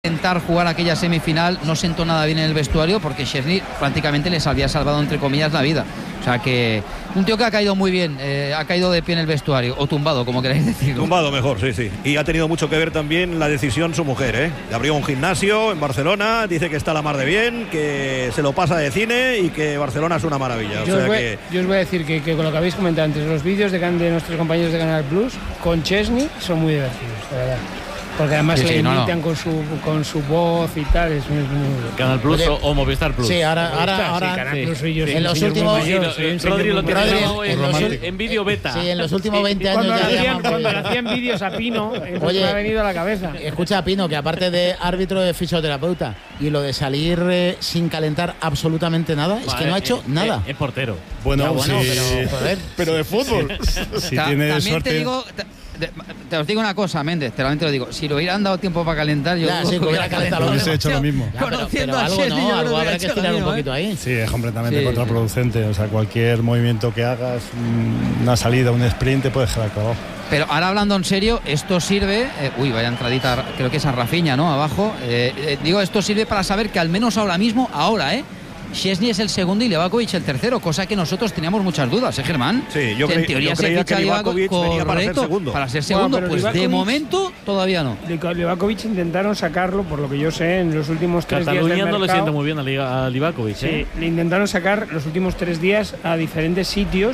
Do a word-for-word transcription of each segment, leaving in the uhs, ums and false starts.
intentar jugar aquella semifinal no sentó nada bien en el vestuario porque Szczesny prácticamente les había salvado entre comillas la vida. O sea que un tío que ha caído muy bien, eh, ha caído de pie en el vestuario, o tumbado, como queráis decirlo. Tumbado mejor, sí, sí. Y ha tenido mucho que ver también la decisión su mujer, ¿eh? Le abrió un gimnasio en Barcelona, dice que está la mar de bien, que se lo pasa de cine y que Barcelona es una maravilla. O yo, sea os voy, que... yo os voy a decir que, que con lo que habéis comentado antes, los vídeos de, de nuestros compañeros de Canal Plus con Szczesny son muy divertidos, de verdad. Porque además sí, le sí, imitan no, no. con su con su voz y tal, es muy, muy... Canal Plus. Oye, o, o Movistar Plus. Sí, ahora ahora Sí, ahora Canal sí. Plus soy yo, Sí, soy en los señor últimos mayor, soy un señor Rodri lo muy tiene mayor. grabado en, los, en vídeo beta. Sí, en los últimos veinte años Cuando, ya le le hacían, llaman cuando por- le hacían vídeos a Pino, entonces Oye, me ha venido a la cabeza. Escucha, Pino, que aparte de árbitro de fisioterapeuta y lo de salir eh, sin calentar absolutamente nada, es que no ha hecho eh, nada. Es portero. Bueno, Ya, bueno, sí, pero, joder. pero de fútbol. Si Ta- tiene también suerte. te digo, te, te- te os digo una cosa, Méndez, te realmente lo digo. Si lo hubieran dado tiempo para calentar, yo Ya, digo sí, que hubiera calentado lo Hubiese mismo. hecho lo mismo. Ya, pero, Conociendo pero a algo Szczesny, yo no, creo algo que habrá hubiera que hecho lo estirar un mismo, poquito ahí. Sí, es completamente Sí, contraproducente. O sea, cualquier movimiento que hagas, mm, una salida, un sprint, te puede dejar acabado. Pero ahora hablando en serio, esto sirve, eh, uy, vaya entradita, creo que es a Rafinha, ¿no? Abajo. Eh, eh, digo, esto sirve para saber que al menos ahora mismo, ahora, ¿eh? Szczesny es el segundo y Livakovic el tercero, cosa que nosotros teníamos muchas dudas, ¿eh, Germán? Sí, yo Que en cre- teoría yo se creía ficha que a Livakovic venía para ser correcto, segundo. Para ser Bueno, segundo, pero pues de Livakovic- momento todavía no. Livakovic intentaron sacarlo, por lo que yo sé, en los últimos tres días Cataluña del no le mercado. sienta muy bien a, Liga, a Livakovic, Sí, ¿eh? le intentaron sacar los últimos tres días a diferentes sitios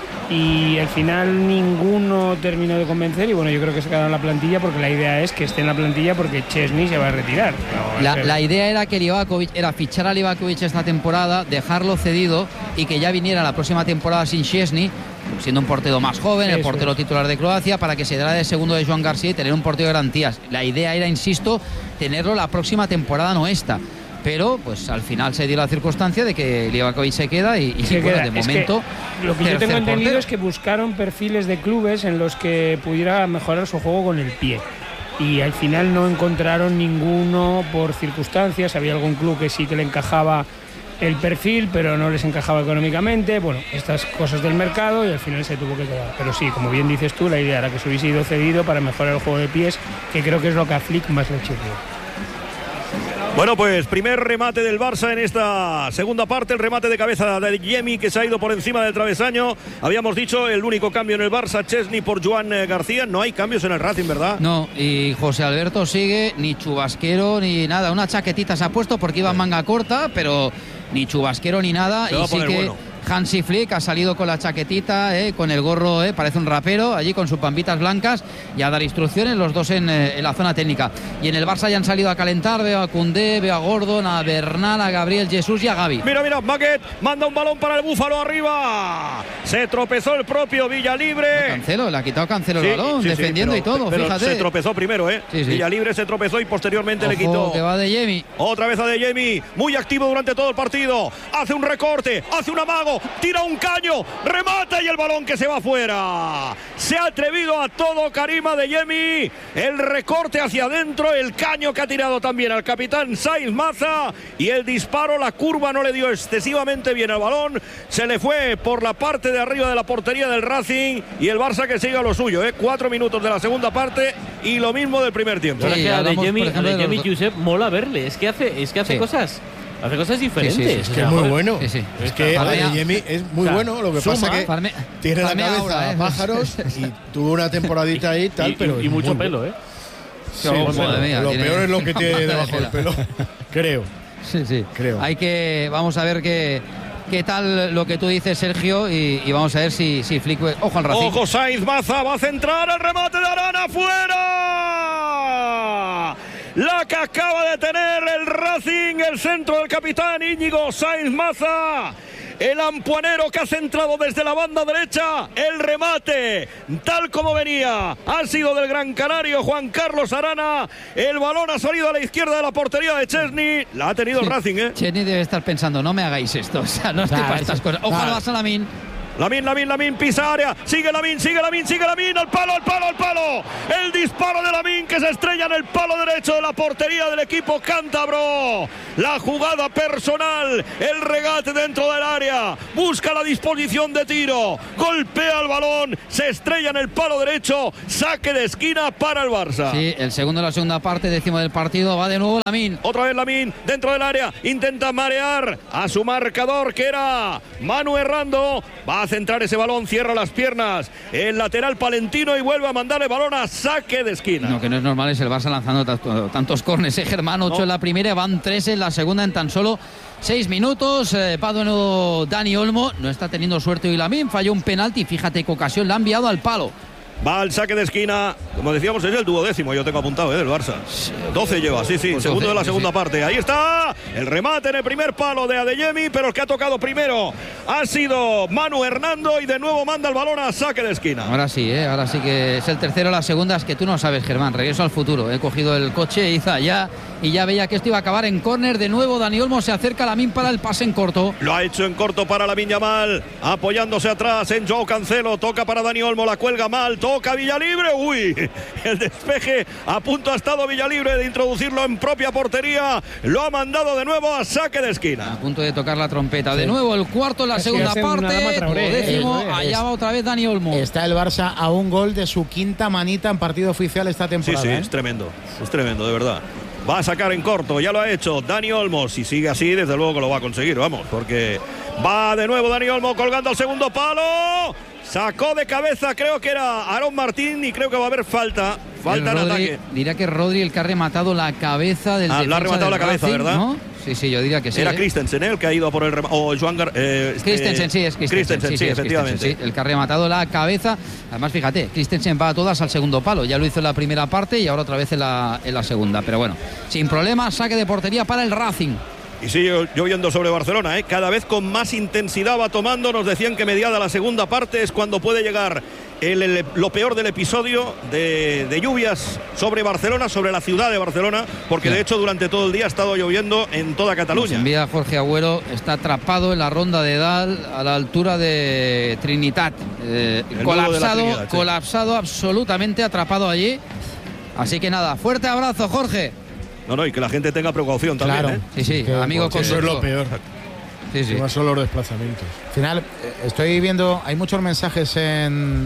y al final ninguno terminó de convencer y bueno, yo creo que se quedaron en la plantilla porque la idea es que esté en la plantilla porque Szczesny se va a retirar. No, La, es- la idea era que Livakovic, era fichar a Livakovic esta temporada, dejarlo cedido y que ya viniera la próxima temporada sin Szczesny, siendo un portero más joven, el Eso portero es. titular de Croacia, para que se diera de segundo de Joan García y tener un portero de garantías. La idea era, insisto, tenerlo la próxima temporada, no esta. Pero pues al final se dio la circunstancia de que Livakovic se queda y, y Se bueno, queda. de Es que momento lo que yo tercer tengo entendido portero. es que buscaron perfiles de clubes en los que pudiera mejorar su juego con el pie y al final no encontraron ninguno por circunstancias. Había algún club que sí que le encajaba el perfil pero no les encajaba económicamente, bueno, estas cosas del mercado y al final se tuvo que quedar. Pero sí, como bien dices tú, la idea era que se hubiese ido cedido para mejorar el juego de pies, que creo que es lo que a Flick más le chirrió. Bueno, pues primer remate del Barça en esta segunda parte, el remate de cabeza de Yemi que se ha ido por encima del travesaño. Habíamos dicho el único cambio en el Barça, Szczesny por Joan eh, García. No hay cambios en el Racing, ¿verdad? No, y José Alberto sigue, ni chubasquero ni nada. Una chaquetita se ha puesto porque iba en manga corta, pero ni chubasquero ni nada. Se va Y a sí poner que bueno. Hansi Flick ha salido con la chaquetita, eh, con el gorro, eh, parece un rapero, allí con sus pampitas blancas y a dar instrucciones, los dos en, eh, en la zona técnica. Y en el Barça ya han salido a calentar, veo a Koundé, veo a Gordon, a Bernal, a Gabriel Jesús y a Gavi. Mira, mira, Maquet manda un balón para el Búfalo arriba. Se tropezó el propio Villalibre. Cancelo, le ha quitado Cancelo Sí, el balón, sí, sí, defendiendo pero- y todo, pero fíjate. se tropezó primero, ¿eh? Sí, sí. Villalibre se tropezó y posteriormente le Ojo, quitó. que va de Yemi. Otra vez a De Jemi, muy activo durante todo el partido. Hace un recorte, hace un amago, tira un caño, remata y el balón que se va afuera. Se ha atrevido a todo Karima De Jemi. El recorte hacia adentro, el caño que ha tirado también al capitán Sainz Maza y el disparo, la curva no le dio excesivamente bien al balón. Se le fue por la parte de arriba de la portería del Racing y el Barça que sigue a lo suyo, ¿eh? Cuatro minutos de la segunda parte y lo mismo del primer tiempo. Pero Sí, es que a De hablamos, Jemi, por ejemplo, a De de Jemi los do- Josep mola verle. Es que hace, es que hace Sí. cosas. Hace cosas diferentes. Sí, sí, sí, O sí. Que sea, es muy joder, bueno. Sí, sí. Es que Farmea- Adeyemi es muy o sea, bueno. Lo que suma, pasa que Farme- tiene la farmea cabeza ahora, ¿eh? a pájaros y tuvo una temporadita ahí y tal, y, pero y es mucho muy pelo, bueno. ¿eh? Sí, Oh, bueno, madre mía, lo tiene- peor es lo que tiene Madre debajo del tela. pelo. Creo. Sí, sí. Creo. Hay que, vamos a ver qué, qué tal lo que tú dices, Sergio, y, y vamos a ver si, si Flick. Ojo al Racing. Ojo, Sainz Maza va a centrar el remate de Arana fuera. La que acaba de tener el Racing, el centro del capitán Íñigo Sainz Maza. El ampuanero que ha centrado desde la banda derecha. El remate, tal como venía, ha sido del gran canario Juan Carlos Arana. El balón ha salido a la izquierda de la portería de Szczesny. La ha tenido el Racing, ¿eh? Chesney debe estar pensando, no me hagáis esto, o sea, no estoy Claro, para estas eso- cosas. Ojalá claro. Salamín. Lamin, Lamin, Lamin, pisa área. Sigue Lamin, sigue Lamin, sigue Lamin. Al palo, al palo, al palo. El disparo de Lamin que se estrella en el palo derecho de la portería del equipo cántabro. La jugada personal, el regate dentro del área. Busca la disposición de tiro. Golpea el balón, se estrella en el palo derecho. Saque de esquina para el Barça. Sí, el segundo de la segunda parte, décimo del partido. Va de nuevo Lamin. Otra vez Lamin dentro del área. Intenta marear a su marcador que era Manu Errando. Va a centrar ese balón, cierra las piernas el lateral palentino y vuelve a mandar el balón a saque de esquina. No, que no es normal, es el Barça lanzando t- tantos córneres, ¿eh, Germán? ocho no. En la primera, van tres en la segunda en tan solo seis minutos. Eh, va de nuevo Dani Olmo, no está teniendo suerte hoy Lamin, falló un penalti, fíjate qué ocasión le ha enviado al palo. Va al saque de esquina, como decíamos, es el duodécimo, yo tengo apuntado, ¿eh? Del Barça. doce lleva, sí, sí, pues segundo doce, de la segunda sí. parte. Ahí está el remate en el primer palo de Adeyemi, pero el que ha tocado primero ha sido Manu Hernando y de nuevo manda el balón a saque de esquina. Ahora sí, ¿eh? Ahora sí que es el tercero de las segundas, que tú no sabes, Germán. Regreso al futuro. He cogido el coche, hizo allá y ya veía que esto iba a acabar en córner. De nuevo Dani Olmo se acerca a Lamin para el pase en corto. Lo ha hecho en corto para Lamin Yamal, apoyándose atrás en Joao Cancelo. Toca para Dani Olmo, la cuelga mal, toca Villalibre. Uy, el despeje a punto ha estado Villalibre de introducirlo en propia portería. Lo ha mandado de nuevo a saque de esquina. A punto de tocar la trompeta. De nuevo el cuarto en la segunda parte. Décimo, eh, allá va otra vez Dani Olmo. Está el Barça a un gol de su quinta manita en partido oficial esta temporada. Sí, sí, ¿eh? es tremendo. Es tremendo, de verdad. Va a sacar en corto, ya lo ha hecho Dani Olmo. Si sigue así, desde luego que lo va a conseguir, vamos, porque va de nuevo Dani Olmo colgando al segundo palo. Sacó de cabeza, creo que era Aarón Martín, y creo que va a haber falta. Falta en ataque. Diría que Rodri el que ha rematado la cabeza del ah, lo ha rematado la cabeza, Racing, ¿verdad? ¿no? Sí, sí, yo diría que sí. Era ¿eh? Christensen, ¿eh? El que ha ido a por el remate. O Joan Gar eh, Christensen, sí, es Christensen. Christensen, sí, sí, sí, efectivamente. Christensen, sí, el que ha rematado la cabeza. Además, fíjate, Christensen va a todas al segundo palo. Ya lo hizo en la primera parte y ahora otra vez en la, en la segunda. Pero bueno, sin problema, saque de portería para el Racing. Y sigue lloviendo sobre Barcelona, ¿eh? Cada vez con más intensidad va tomando. Nos decían que mediada la segunda parte es cuando puede llegar el, el, lo peor del episodio de, de lluvias sobre Barcelona, sobre la ciudad de Barcelona, porque sí. de hecho durante todo el día ha estado lloviendo en toda Cataluña. Nos envía Jorge Agüero, está atrapado en la ronda de Dal a la altura de Trinitat. Eh, colapsado, de Trinidad, sí. colapsado, absolutamente atrapado allí. Así que nada, fuerte abrazo, Jorge. No, no, y que la gente tenga precaución también, claro. ¿eh? Sí, sí, que, amigo con eso es lo peor. Sí, sí. No son los desplazamientos. Al final, estoy viendo, hay muchos mensajes en,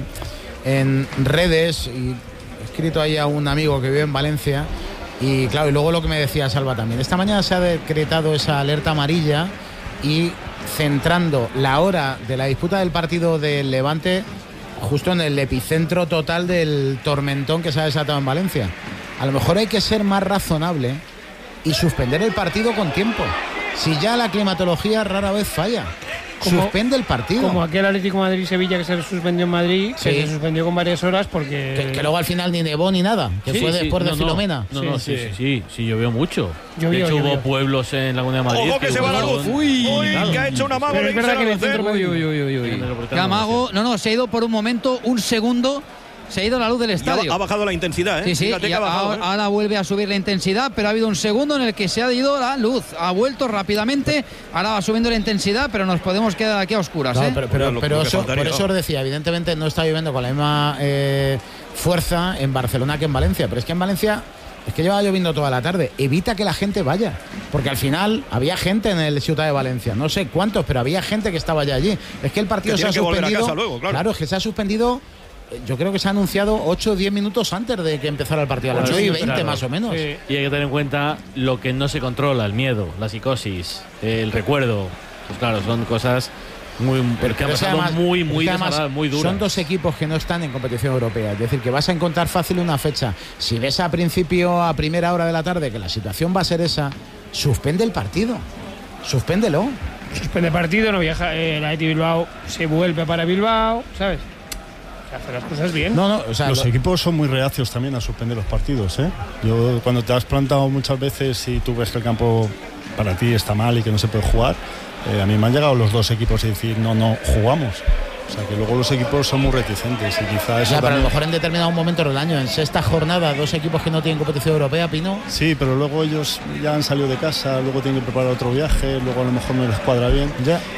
en redes, y he escrito ahí a un amigo que vive en Valencia, y claro, y luego lo que me decía Salva también. Esta mañana se ha decretado esa alerta amarilla y centrando la hora de la disputa del partido del Levante justo en el epicentro total del tormentón que se ha desatado en Valencia. A lo mejor hay que ser más razonable y suspender el partido con tiempo. Si ya la climatología rara vez falla, como, suspende el partido. Como aquel Atlético Madrid-Sevilla que se suspendió en Madrid, sí. que se suspendió con varias horas porque... Que, que luego al final ni nevó ni nada, que sí, fue sí, después no, de no, Filomena. No, sí, no, sí, sí, sí, sí, sí, llovió mucho. Llovió, de hecho llovió. hubo pueblos en la Comunidad de Madrid. ¡Ojo que, que se va la luz! ¡Uy! Uy claro. Que ha hecho un amago. Pero es verdad que en el centro... Uy, uy, uy, uy, uy. ¿Qué amago? No, no, se ha ido por un momento, un segundo... Se ha ido la luz del estadio. Ha, ha bajado la intensidad, ¿eh? Sí, sí, Fíjate y que ha bajado, ahora, ¿eh? ahora vuelve a subir la intensidad, pero ha habido un segundo en el que se ha ido la luz. Ha vuelto rápidamente, ahora va subiendo la intensidad, pero nos podemos quedar aquí a oscuras, no, ¿eh? Pero, pero, lo, pero lo eso, por eso os decía, evidentemente no está lloviendo con la misma eh, fuerza en Barcelona que en Valencia, pero es que en Valencia... Es que lleva lloviendo toda la tarde. Evita que la gente vaya. Porque al final había gente en el Ciutat de Valencia. No sé cuántos, pero había gente que estaba ya allí. Es que el partido que se ha suspendido. Luego, claro. claro, es que se ha suspendido. Yo creo que se ha anunciado ocho o diez minutos antes de que empezara el partido. A las ocho y veinte más o menos. Sí. Y hay que tener en cuenta lo que no se controla: el miedo, la psicosis, el recuerdo. Pues claro, son cosas muy, pero, que han pero pasado además, muy, muy además, muy duras. Son dos equipos que no están en competición europea. Es decir, que vas a encontrar fácil una fecha. Si ves a principio, a primera hora de la tarde, que la situación va a ser esa, suspende el partido. Suspéndelo. Suspende el partido, no viaja. Eh, la Athletic Bilbao se vuelve para Bilbao, ¿sabes? Hacer las cosas bien. No, no, o sea, los lo... equipos son muy reacios también a suspender los partidos, ¿eh? Yo, cuando te has plantado muchas veces y tú ves que el campo para ti está mal y que no se puede jugar, eh, a mí me han llegado los dos equipos a decir no, no, jugamos. O sea, que luego los equipos son muy reticentes y quizá eso ya, pero también... a lo mejor en determinado momento del año, en sexta jornada, dos equipos que no tienen competición europea, Pino. Sí, pero luego ellos ya han salido de casa, luego tienen que preparar otro viaje, luego a lo mejor no les cuadra bien. Ya.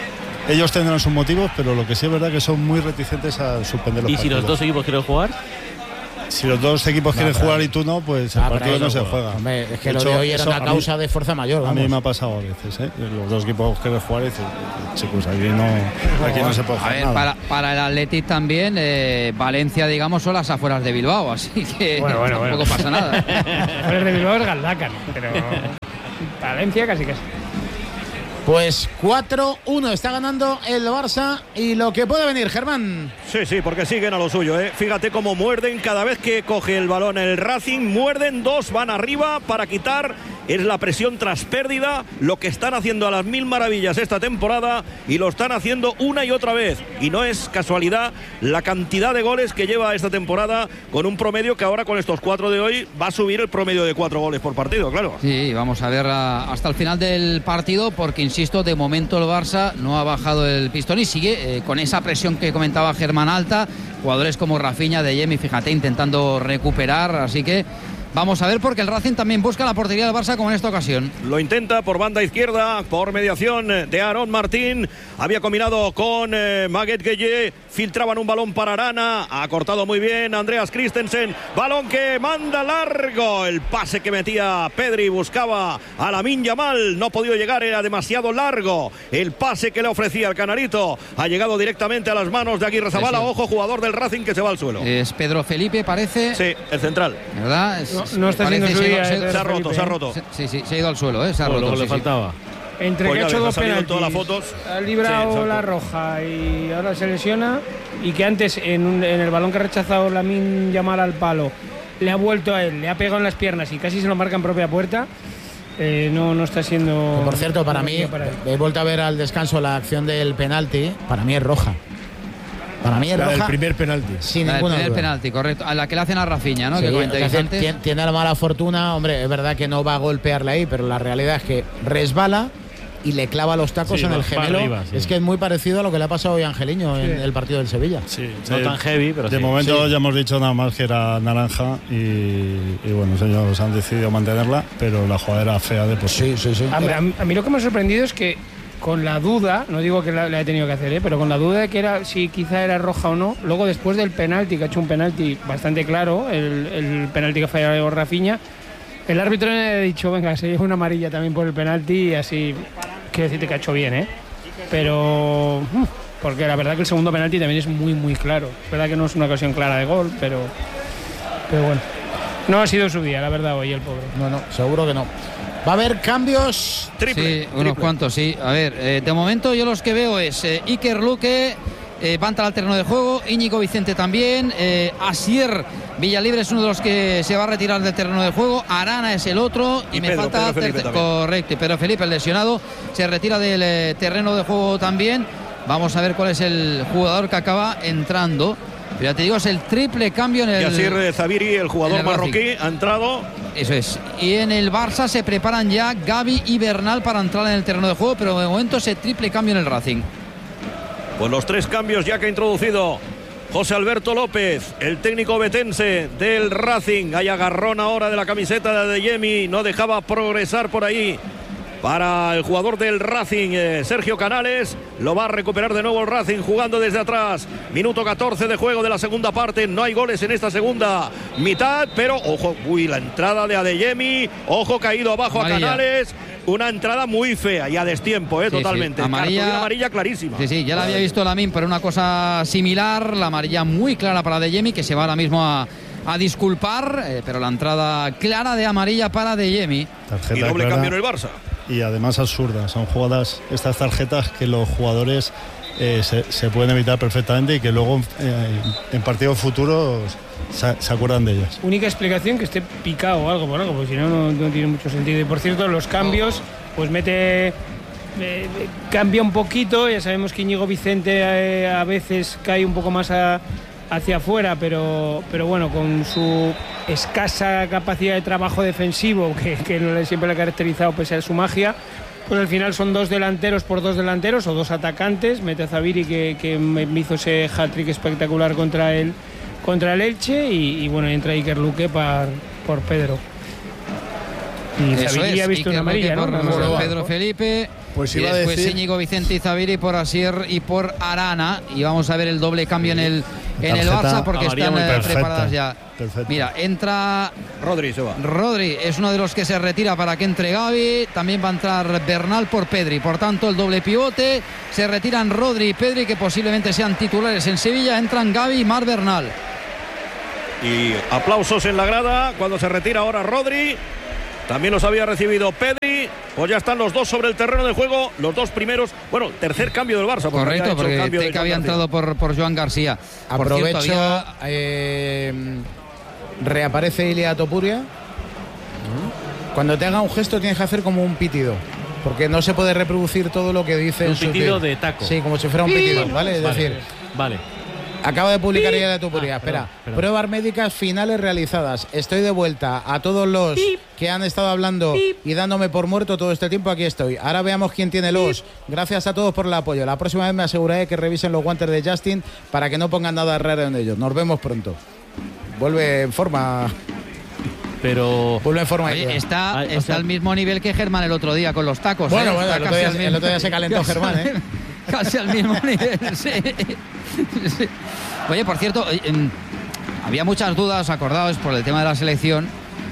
ellos tendrán sus motivos, pero lo que sí es verdad que son muy reticentes a suspender los ¿Y partidos. si los dos equipos quieren jugar? Si los dos equipos No, quieren pero jugar ahí- y tú no, pues el Ah, pero partido ahí no no se juega. juega. Hombre, es que De lo hecho, de hoy era eso una a mí- causa de fuerza mayor. A mí vamos. me ha pasado a veces, ¿eh? Los dos equipos quieren jugar y dicen, chicos, aquí no, aquí no se puede A jugar ver, nada. para, para el Athletic también, eh, Valencia, digamos, son las afueras de Bilbao, así que Bueno, bueno, tampoco bueno. pasa nada. Fuera de Bilbao es Galdacan, pero Valencia casi casi. Pues cuatro uno está ganando el Barça y lo que puede venir, Germán. Sí, sí, porque siguen a lo suyo, ¿eh? Fíjate cómo muerden cada vez que coge el balón el Racing. Muerden, dos van arriba para quitar. Es la presión tras pérdida, lo que están haciendo a las mil maravillas esta temporada y lo están haciendo una y otra vez. Y no es casualidad la cantidad de goles que lleva esta temporada, con un promedio que ahora con estos cuatro de hoy va a subir el promedio de cuatro goles por partido, claro. Sí, vamos a ver a- hasta el final del partido, porque insisto, de momento el Barça no ha bajado el pistón y sigue eh, con esa presión que comentaba Germán alta. Jugadores como Rafinha, De Jemi, fíjate, intentando recuperar, así que vamos a ver, porque el Racing también busca la portería del Barça como en esta ocasión. Lo intenta por banda izquierda, por mediación de Aarón Martín. Había combinado con eh, Maguette Gueye. Filtraban un balón para Arana. Ha cortado muy bien Andreas Christensen. Balón que manda largo. El pase que metía Pedri buscaba a Lamine Yamal. No ha podido llegar, era demasiado largo. El pase que le ofrecía el Canarito ha llegado directamente a las manos de Aguirre Zabala. Sí, sí. Ojo, jugador del Racing que se va al suelo. Es Pedro Felipe, parece. Sí, el central. ¿Verdad? Es- No- no está parece siendo su se ha ido- día, se- eh, Se ha roto, Felipe, se ha ¿eh? roto. se- Sí, sí, se ha ido al suelo, ¿eh? Se ha Pues roto. lo que sí, le sí. faltaba. Entre Pues que ya ha hecho ves, ha dos salido en penaltis, todas las fotos. ha Sí, librado exacto. la roja y ahora se lesiona, y que antes en, un- en el balón que ha rechazado Lamine Yamal al palo le ha vuelto a él, le ha pegado en las piernas y casi se lo marca en propia puerta. Eh, no, no está siendo... Que, por cierto, para no mí, está para él. he vuelto a ver al descanso la acción del penalti. Para mí es roja. Para mí es La roja. del primer penalti. Sin La del ninguna primer duda. penalti, correcto. A la que le hacen a Rafinha, ¿no? Sí, que es comentáis decir, antes. tiene, tiene la mala fortuna, hombre, es verdad que no va a golpearle ahí, pero la realidad es que resbala y le clava los tacos Sí, en va- el va gemelo. arriba, sí. Es que es muy parecido a lo que le ha pasado hoy a Angeliño en el partido del Sevilla. Sí, No sí. tan heavy, pero De sí. momento Sí. ya hemos dicho nada más que era naranja y, y bueno, ellos han decidido mantenerla, pero la jugada era fea de por sí. Sí, sí, sí. A, mí- a mí- a mí lo que me ha sorprendido es que con la duda, no digo que la, la he tenido que hacer, ¿eh? pero con la duda de que era si quizá era roja o no, luego después del penalti, que ha hecho un penalti bastante claro, el, el penalti que ha fallado Rafinha, el árbitro le ha dicho, venga, se lleva una amarilla también por el penalti y así, quiero decirte que ha hecho bien, ¿eh? Pero... uf, porque la verdad que el segundo penalti también es muy, muy claro. Es verdad que no es una ocasión clara de gol, pero... Pero bueno. No ha sido su día, la verdad, hoy el pobre. No, no, seguro que no. Va a haber cambios. Triple. Sí, unos triple. cuantos, sí. A ver, eh, de momento yo los que veo es eh, Iker Luque, eh, va a entrar al terreno de juego, Íñigo Vicente también, eh, Asier Villalibre es uno de los que se va a retirar del terreno de juego, Arana es el otro y, Y me Pedro, falta Pedro Felipe terce- también. correcto, y Pedro Felipe, el lesionado, se retira del eh, terreno de juego también. Vamos a ver cuál es el jugador que acaba entrando. Pero ya te digo, es el triple cambio en el... Y así eh, Zaviri, el jugador en el Racing. marroquí, ha entrado. Eso es. Y en el Barça se preparan ya Gavi y Bernal para entrar en el terreno de juego, pero de momento ese triple cambio en el Racing. Pues los tres cambios ya que ha introducido José Alberto López, el técnico betense del Racing. Hay agarrón ahora de la camiseta de Yemi, no dejaba progresar por ahí. Para el jugador del Racing, eh, Sergio Canales, lo va a recuperar de nuevo el Racing jugando desde atrás. Minuto catorce de juego de la segunda parte, no hay goles en esta segunda mitad, pero ojo, uy, la entrada de Adeyemi, ojo, caído abajo Amarilla. a Canales, una entrada muy fea y a destiempo, eh, Sí, sí, totalmente. amarilla- Cartulina amarilla clarísima. Sí, sí, ya la había visto Lamine, pero una cosa similar, la amarilla muy clara para De Jemi, que se va ahora mismo a, a disculpar, eh, pero la entrada clara de amarilla para De Jemi. Tarjeta Y doble clara cambio en el Barça. y además absurdas. Son jugadas, estas tarjetas que los jugadores eh, se, se pueden evitar perfectamente y que luego eh, en partidos futuros se, se acuerdan de ellas. Única explicación que esté picado o algo por algo, porque si no, no, no tiene mucho sentido. Y por cierto, los cambios, pues mete. eh, cambia un poquito. Ya sabemos que Íñigo Vicente eh, a veces cae un poco más a- hacia afuera, pero, pero bueno, con su escasa capacidad de trabajo defensivo, que, que no le- siempre le ha caracterizado pese a su magia. Pues al final son dos delanteros por dos delanteros o dos atacantes. Mete a Zaviri, que, que me hizo ese hat-trick espectacular contra el, contra el Elche. Y, y bueno, entra Iker Luque par- por Pedro. Y Eso Zaviri es, ha visto Quique una amarilla, Roque ¿no? por No, no, Pedro Felipe. Pues y iba a después decir- Íñigo Vicente y Zaviri por Asier y por Arana. Y vamos a ver el doble cambio en el, en el Tarjeta Barça porque amarilla están muy eh, perfecta. preparadas ya. Perfecto. Mira, entra Rodri se va. Rodri, es uno de los que se retira para que entre Gavi. También va a entrar Bernal por Pedri. Por tanto, el doble pivote. Se retiran Rodri y Pedri, que posiblemente sean titulares en Sevilla. Entran Gavi y Mar Bernal. Y aplausos en la grada cuando se retira ahora Rodri. También los había recibido Pedri. Pues ya están los dos sobre el terreno de juego. Los dos primeros. Bueno, tercer cambio del Barça. Porque Correcto, había hecho porque el cambio de Teca había Joan entrado por, por Joan García. Por Aprovecho, cierto, había- eh, reaparece Ilia Topuria. Cuando te haga un gesto tienes que hacer como un pitido, porque no se puede reproducir todo lo que dice Un en su pitido tweet. de taco. Sí, como si fuera un pitido, ¿vale? Es Vale, decir, vale. acaba de publicar Ilia Topuria. Ah, Espera, perdón, perdón. pruebas médicas finales realizadas. Estoy de vuelta. A todos los que han estado hablando y dándome por muerto todo este tiempo, aquí estoy. Ahora veamos quién tiene los. Gracias a todos por el apoyo. La próxima vez me aseguraré que revisen los guantes de Justin para que no pongan nada raro en ellos. Nos vemos pronto. Vuelve en forma. Pero Vuelve en forma. Oye, Ilia. está, Ay, o está sea- al mismo nivel que Germán el otro día con los tacos. Bueno, ¿eh? bueno, Está el otro, casi día, al el mismo- otro día se calentó casi Germán, al ¿eh? mismo- Casi al mismo nivel, sí. Sí. Oye, por cierto, eh, em, había muchas dudas, acordaos, por el tema de la selección,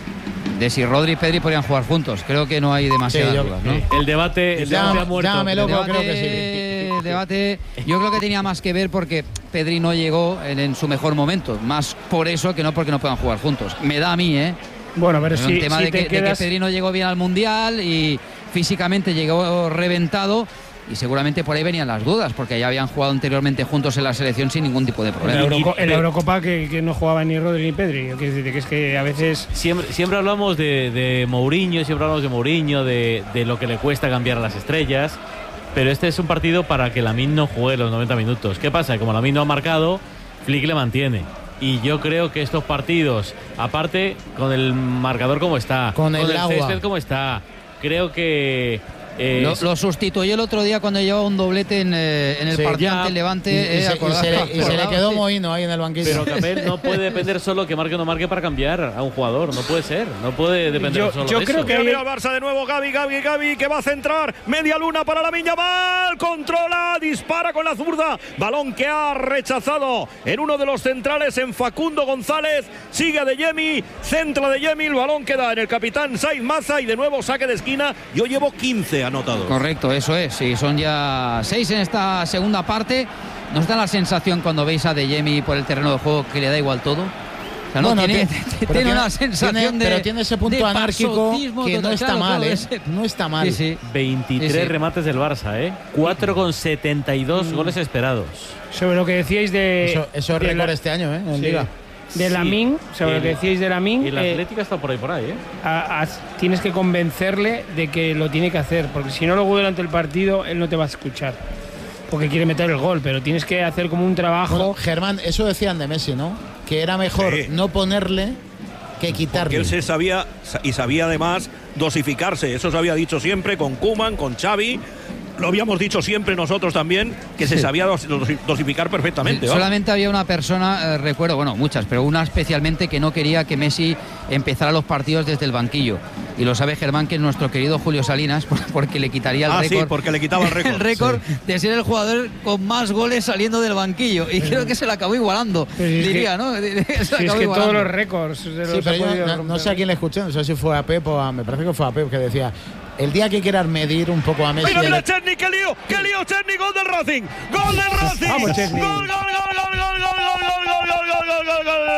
de si Rodri y Pedri podrían jugar juntos. Creo que no hay demasiadas Sí, yo- dudas, ¿no? eh, el debate, el Ya- debate ha muerto. llámame loco. Debate, creo que debate, yo creo que tenía más que ver porque Pedri no llegó en, en su mejor momento, más por eso que no porque no puedan jugar juntos. Me da a mí, ¿eh? Bueno, pero Es si, un tema si de, te que, de que quedas... Pedri no llegó bien al Mundial y físicamente llegó reventado y seguramente por ahí venían las dudas porque ya habían jugado anteriormente juntos en la selección sin ningún tipo de En la, problema. Euroco- en la y- Eurocopa que, que no jugaba ni Rodri ni Pedri. Quiero decirte que es que a veces... Siempre, siempre hablamos de, de Mourinho, siempre hablamos de Mourinho, de, de lo que le cuesta cambiar a las estrellas. Pero este es un partido para que Lamine no juegue los noventa minutos. ¿Qué pasa? Como Lamine no ha marcado, Flick le mantiene. Y yo creo que estos partidos, aparte con el marcador como está, Con el agua. césped como está, creo que eh, Lo, lo sustituyó el otro día cuando llevaba un doblete en, eh, en el Sí, partido ya. ante el Levante. Y, y eh, se, y acordado- se le, y se le acordado, quedó sí. Mohino ahí en el banquillo. pero Capel no puede depender solo que marque o no marque para cambiar a un jugador. No puede ser. No puede depender Yo- solo yo de creo eso. que Mira, hay- mira el Barça de nuevo, Gavi, Gavi, Gavi, que va a centrar, media luna para la Yamal, controla, dispara con la zurda, balón que ha rechazado en uno de los centrales, en Facundo González, sigue de Yemi, centra de Yemi, el balón queda en el capitán Saiz Maza y de nuevo saque de esquina, yo llevo quince anotados. Correcto, eso es. Sí, son ya seis en esta segunda parte. ¿Nos da la sensación cuando veis a De Jemi por el terreno de juego que le da igual todo? O sea, no, Bueno, tiene, tiene- tiene pero una tiene- sensación tiene- de. pero tiene ese punto de anárquico pasotismo que no total. está Claro, mal, claro, ¿eh? ese- No está mal. Sí, sí. veintitrés Sí, sí. remates del Barça, ¿eh? cuatro con setenta y dos goles esperados. Sobre lo que decíais de... Eso, eso es de récord la- este año, ¿eh? En Sí. Liga. De Sí. Lamine, sobre lo que El- decíais de Lamine, Y el eh, Atlético está por ahí, por ahí, ¿eh? a- a- tienes que convencerle de que lo tiene que hacer, porque si no luego durante el partido él no te va a escuchar, porque quiere meter el gol, pero tienes que hacer como un trabajo. Bueno, Germán, eso decían de Messi, ¿no? Que era mejor Sí. no ponerle que Porque quitarle. él se sabía y sabía además dosificarse. Eso se había dicho siempre con Koeman, con Xavi. Lo habíamos dicho siempre nosotros también, que se Sí. sabía dos- dos- dosificar perfectamente. ¿vale? Solamente había una persona, eh, recuerdo, bueno, muchas, pero una especialmente que no quería que Messi empezara los partidos desde el banquillo. Y lo sabe Germán, que es nuestro querido Julio Salinas, por- porque le quitaría el Ah, sí, récord. porque le quitaba el récord. el récord de ser el jugador con más goles saliendo del banquillo. Y creo que se le acabó igualando, Pero si es diría, que- ¿no? Se le Si es acabó que todos igualando. los récords de los Sí, pero ha yo podido no, no romper. sé a quién le escuché, no sé si fue a Pep o a. Me parece que fue a Pep que decía: el día que quieras medir un poco a Messi. Mira, mira, el- Chesney, qué lío, qué lío, Chesney, gol del Racing, gol del Racing, Vamos, Chesney. gol, gol, gol, gol, gol, gol, gol, gol, gol, gol, gol, gol, gol, gol,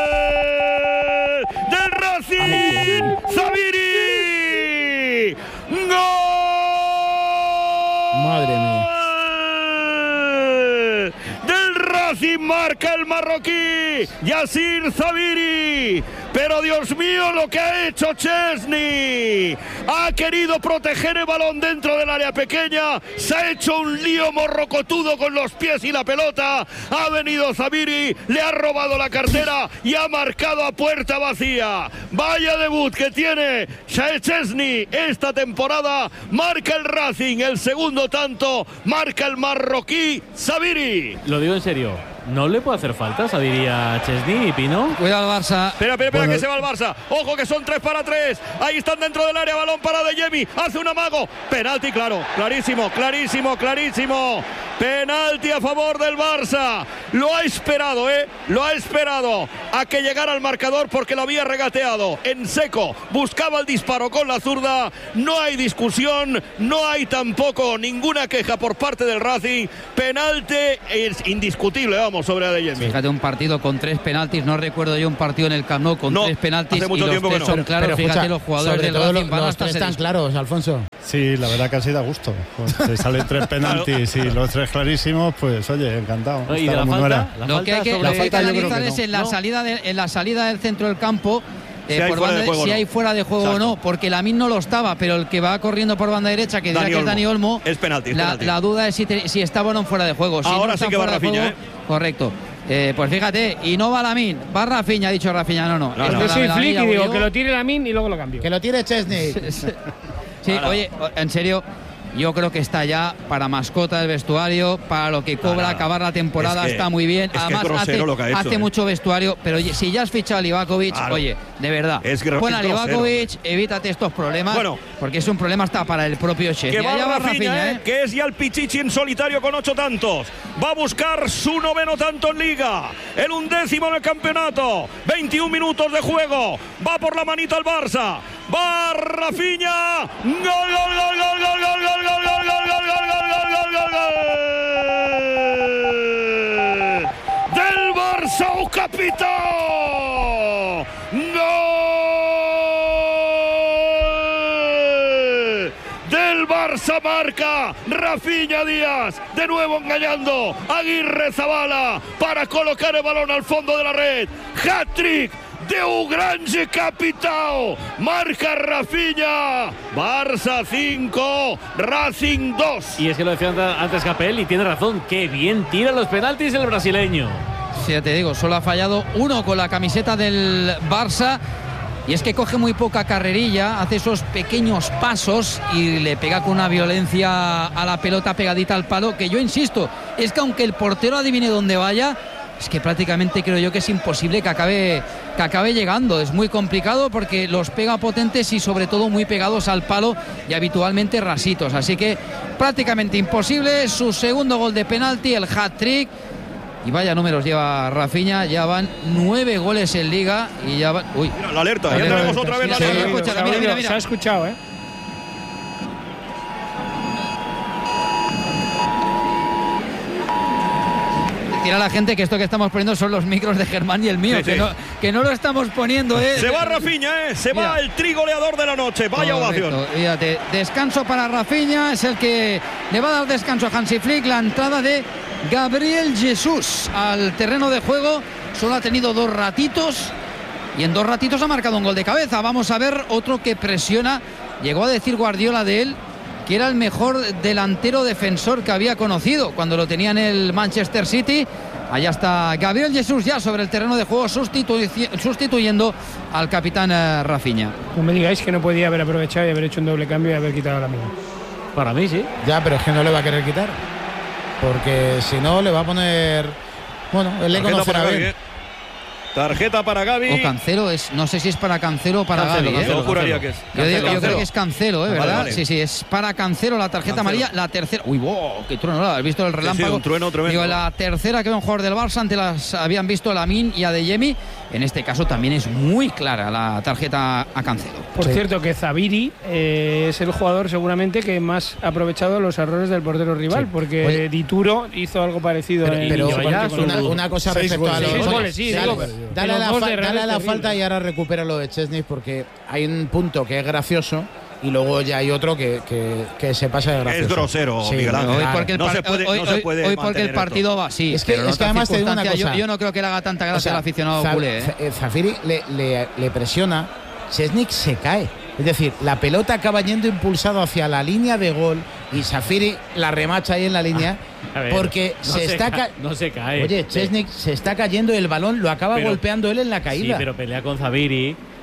del Racing, Zaviri, gol, Madre mía. del Racing, marca el marroquí, Yassir Zaviri. Pero Dios mío, lo que ha hecho Chesney. Ha querido proteger el balón dentro del área pequeña. Se ha hecho un lío morrocotudo con los pies y la pelota. Ha venido Zaviri, le ha robado la cartera y ha marcado a puerta vacía. Vaya debut que tiene Chesney esta temporada. Marca el Racing, el segundo tanto. Marca el marroquí Zaviri. Lo digo en serio. ¿no le puede hacer falta? O diría Chesney y Pino. Cuidado al Barça. Espera, espera, espera, Bueno, que se va el Barça. Ojo que son tres para tres. Ahí están dentro del área. Balón para De Jemi. Hace un amago. Penalti, claro. Clarísimo, clarísimo, clarísimo. Penalti a favor del Barça. Lo ha esperado, ¿eh? Lo ha esperado a que llegara al marcador porque lo había regateado en seco. Buscaba el disparo con la zurda. No hay discusión. No hay tampoco ninguna queja por parte del Racing. Penalti es indiscutible, vamos, sobre De Jemi. Fíjate, un partido con tres penaltis. No recuerdo yo un partido en el Camp Nou con No, tres penaltis. hace mucho y los tiempo que tres no. son claros. Pero Fíjate, escucha, los jugadores sobre del todo Racing lo- van los hasta tres se están dis- claros, Alfonso. Sí, la verdad que así da gusto. Pues te salen tres penaltis y los tres clarísimos, pues oye, encantado. ¿Y de Está la como falta? nuera. La Lo que hay que, sobre- lo que hay que falta yo creo analizar que es no. en la, No. salida de- en la salida del centro del campo. eh, Si hay por fuera banda de juego o si no. hay fuera de juego Exacto. o no, porque Lamine no lo estaba, pero el que va corriendo por banda derecha, que dirá Dani que es Olmo. Dani Olmo, Es penalti, es la, penalti. la duda es si, te- si estaba o no fuera de juego. Si Ahora no sí está que va fuera de Rafinha, juego, ¿eh? Correcto. Eh, pues fíjate, y no va Lamine, va Rafinha, ha dicho Rafinha, no, no. No, Es no. Yo la- soy la- flick la- y digo yo- que lo tire Lamine y luego lo cambio. Que lo tire Chesney. Sí, oye, en serio, yo creo que está ya para mascota del vestuario, para lo que cobra Nada. acabar la temporada, Es que- está muy bien. es que Además, es grosero hace, lo que ha hecho, hace ¿eh? mucho vestuario, pero oye, si ya has fichado a Livakovic, Claro. oye, de verdad, Es gro- pon es a grosero. Livakovic, evítate estos problemas, Bueno. porque es un problema hasta para el propio Chesney. Que va Allá va Rafinha, Rafinha, ¿eh? ¿eh? Que es ya el Pichichi en solitario con ocho tantos. Va a buscar su noveno tanto en Liga. El undécimo en el campeonato. veintiún minutos de juego. Va por la manita el Barça. Va Rafinha. Gol, gol, gol, gol, gol, gol, gol, gol, gol, gol, gol, gol, gol, gol, gol, gol. Del Barça, un capitán. Gol del Barça, marca Rafinha Díaz, de nuevo engañando Aguirre Zabala para colocar el balón al fondo de la red. Hat-trick de un grande capitao, marca Rafinha. Barça cinco, Racing dos. Y es que lo decía antes Capel y tiene razón, qué bien tira los penaltis el brasileño. Sí, ya te digo, solo ha fallado uno con la camiseta del Barça. Y es que coge muy poca carrerilla, hace esos pequeños pasos y le pega con una violencia a la pelota pegadita al palo, que yo insisto, es que aunque el portero adivine dónde vaya, es que prácticamente creo yo que es imposible que acabe, que acabe llegando. Es muy complicado porque los pega potentes y sobre todo muy pegados al palo y habitualmente rasitos. Así que prácticamente imposible. Su segundo gol de penalti, el hat-trick. Y vaya números lleva Rafinha, ya van nueve goles en Liga y ya van... Uy, Mira, la alerta, ya Alerta. tenemos otra vez la Sí, alerta. escucha, Se ha mira, oído, mira, mira. Se ha escuchado, ¿eh? decir a la gente que esto que estamos poniendo son los micros de Germán y el mío, Sí, que, sí. No, que no lo estamos poniendo, ¿eh? Se va Rafinha, ¿eh? Se Mira. va el trigoleador de la noche. Vaya Correcto, ovación. fíjate, descanso para Rafinha, es el que le va a dar descanso a Hansi Flick. La entrada de Gabriel Jesús al terreno de juego, solo ha tenido dos ratitos y en dos ratitos ha marcado un gol de cabeza. Vamos a ver otro que presiona. Llegó a decir Guardiola de él que era el mejor delantero defensor que había conocido cuando lo tenía en el Manchester City. Allá está Gabriel Jesús ya sobre el terreno de juego, sustitu- sustituyendo al capitán eh, Rafinha. No me digáis que no podía haber aprovechado y haber hecho un doble cambio y haber quitado a la mía. Para mí sí. Ya, pero es que no le va a querer quitar. Porque si no, le va a poner. Bueno, él le Tarjeta conocerá para Gavi, bien. ¿eh? Tarjeta para Gavi. O Cancelo, es, no sé si es para Cancelo o para Cancelo, Gavi, ¿eh? Yo juraría que es. Yo, digo- yo Cancelo. creo que es Cancelo, ¿eh? Vale, ¿verdad? vale. Sí, sí, es para Cancelo la tarjeta Cancelo. amarilla. La tercera. Uy, wow, qué trueno, ¿no? ¿Has visto el Sí, sí, relámpago? un trueno tremendo. Digo, la tercera que ve un jugador del Barça, ante las habían visto a Lamine y a De Jemi. En este caso también es muy clara la tarjeta a Cancelo. Por Sí. cierto, que Zabiri eh, es el jugador seguramente que más ha aprovechado los errores del portero rival, Sí. porque Oye. Dituro hizo algo parecido Pero, en pero su partido con el una, Lugo. una cosa Seis respecto a goles. los Seis goles, sí, dale, digo, pero- dale pero a la, dos fa- de dale a la Real falta terrible. y ahora recupera lo de Chesney, porque hay un punto que es gracioso y luego ya hay otro que, que, que se pasa de gracioso. Es grosero, Sí, Miguel Ángel. Hoy claro. porque el, No par- se puede- hoy- no se hoy- puede hoy porque el mantener partido va así. Es que- pero en es que otras además te digo una circunstancias, cosa. Yo, yo no creo que le haga tanta gracia O sea, al aficionado Za- culé, ¿eh? Za- eh, Zafiri le, le- le presiona, Chesnick se cae. Es decir, la pelota acaba yendo impulsado hacia la línea de gol y Zafiri la remacha ahí en la línea A ver, porque no se, está ca- ca- no se cae. Oye, Sí. Chesnick se está cayendo y el balón lo acaba Pero- golpeando él en la caída. Sí, pero pelea con Zabiri.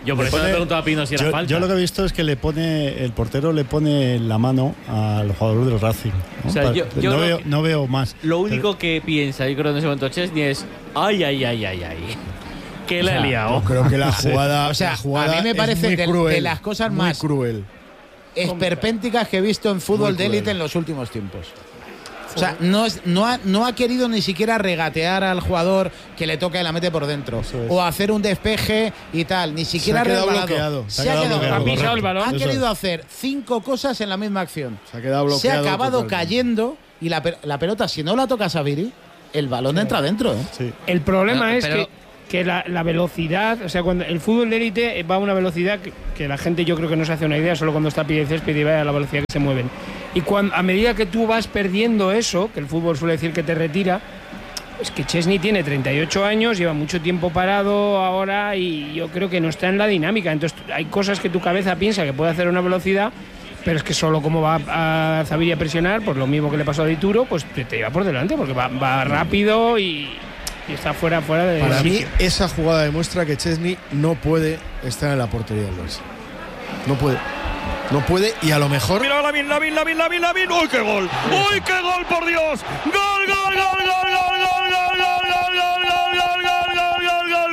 Yo por Le eso pone- le preguntaba a Pino si era yo, falta. yo lo que he visto es que le pone el portero le pone la mano al jugador del Racing. ¿no? O sea, Pa- yo- yo no, creo veo, que- no veo más. Lo único que piensa, yo creo, en ese momento Chesney es ay, ay, ay, ay, ay. Que la he liado. Yo creo que la jugada, O sea, la jugada a mí me es parece muy de- cruel, de las cosas muy más- cruel. Esperpénticas que he visto en fútbol Muy de élite cruel. en los últimos tiempos. O sea, no, es, no, ha, no ha querido ni siquiera regatear al jugador que le toca y la mete por dentro. Eso es. O hacer un despeje y tal. Ni siquiera Se ha quedado resbalado. bloqueado. Se, ha quedado bloqueado, bloqueado. Ha pisado el correcto. balón. Ha Eso querido es. hacer cinco cosas en la misma acción. Se ha quedado Se ha bloqueado acabado totalmente. cayendo y la, pe- la pelota, si no la toca Saviri, el balón entra dentro. ¿eh? Sí. El problema Pero- es pero- que, que la, la velocidad, o sea, cuando el fútbol de élite va a una velocidad que, que la gente yo creo que no se hace una idea, solo cuando está a pie de césped y ve a la velocidad que se mueven. Y cuando, a medida que tú vas perdiendo eso, que el fútbol suele decir que te retira, es que Chesney tiene treinta y ocho años, lleva mucho tiempo parado ahora y yo creo que no está en la dinámica. Entonces hay cosas que tu cabeza piensa que puede hacer a una velocidad, pero es que solo como va a Zaviri a presionar, pues lo mismo que le pasó a Dituro, pues te, te lleva por delante porque va, va rápido y, y está fuera, fuera de Para mí, sitio. esa jugada demuestra que Chesney no puede estar en la portería del Barça. No puede. No puede y a lo mejor. Mira Lamin, Lamin, Lamin, Lamin, Lamin. ¡Uy, qué gol! ¡Uy, qué gol, por Dios! ¡Gol, gol, gol, gol, gol, gol, gol, gol, gol, gol, gol, gol, gol, gol, gol,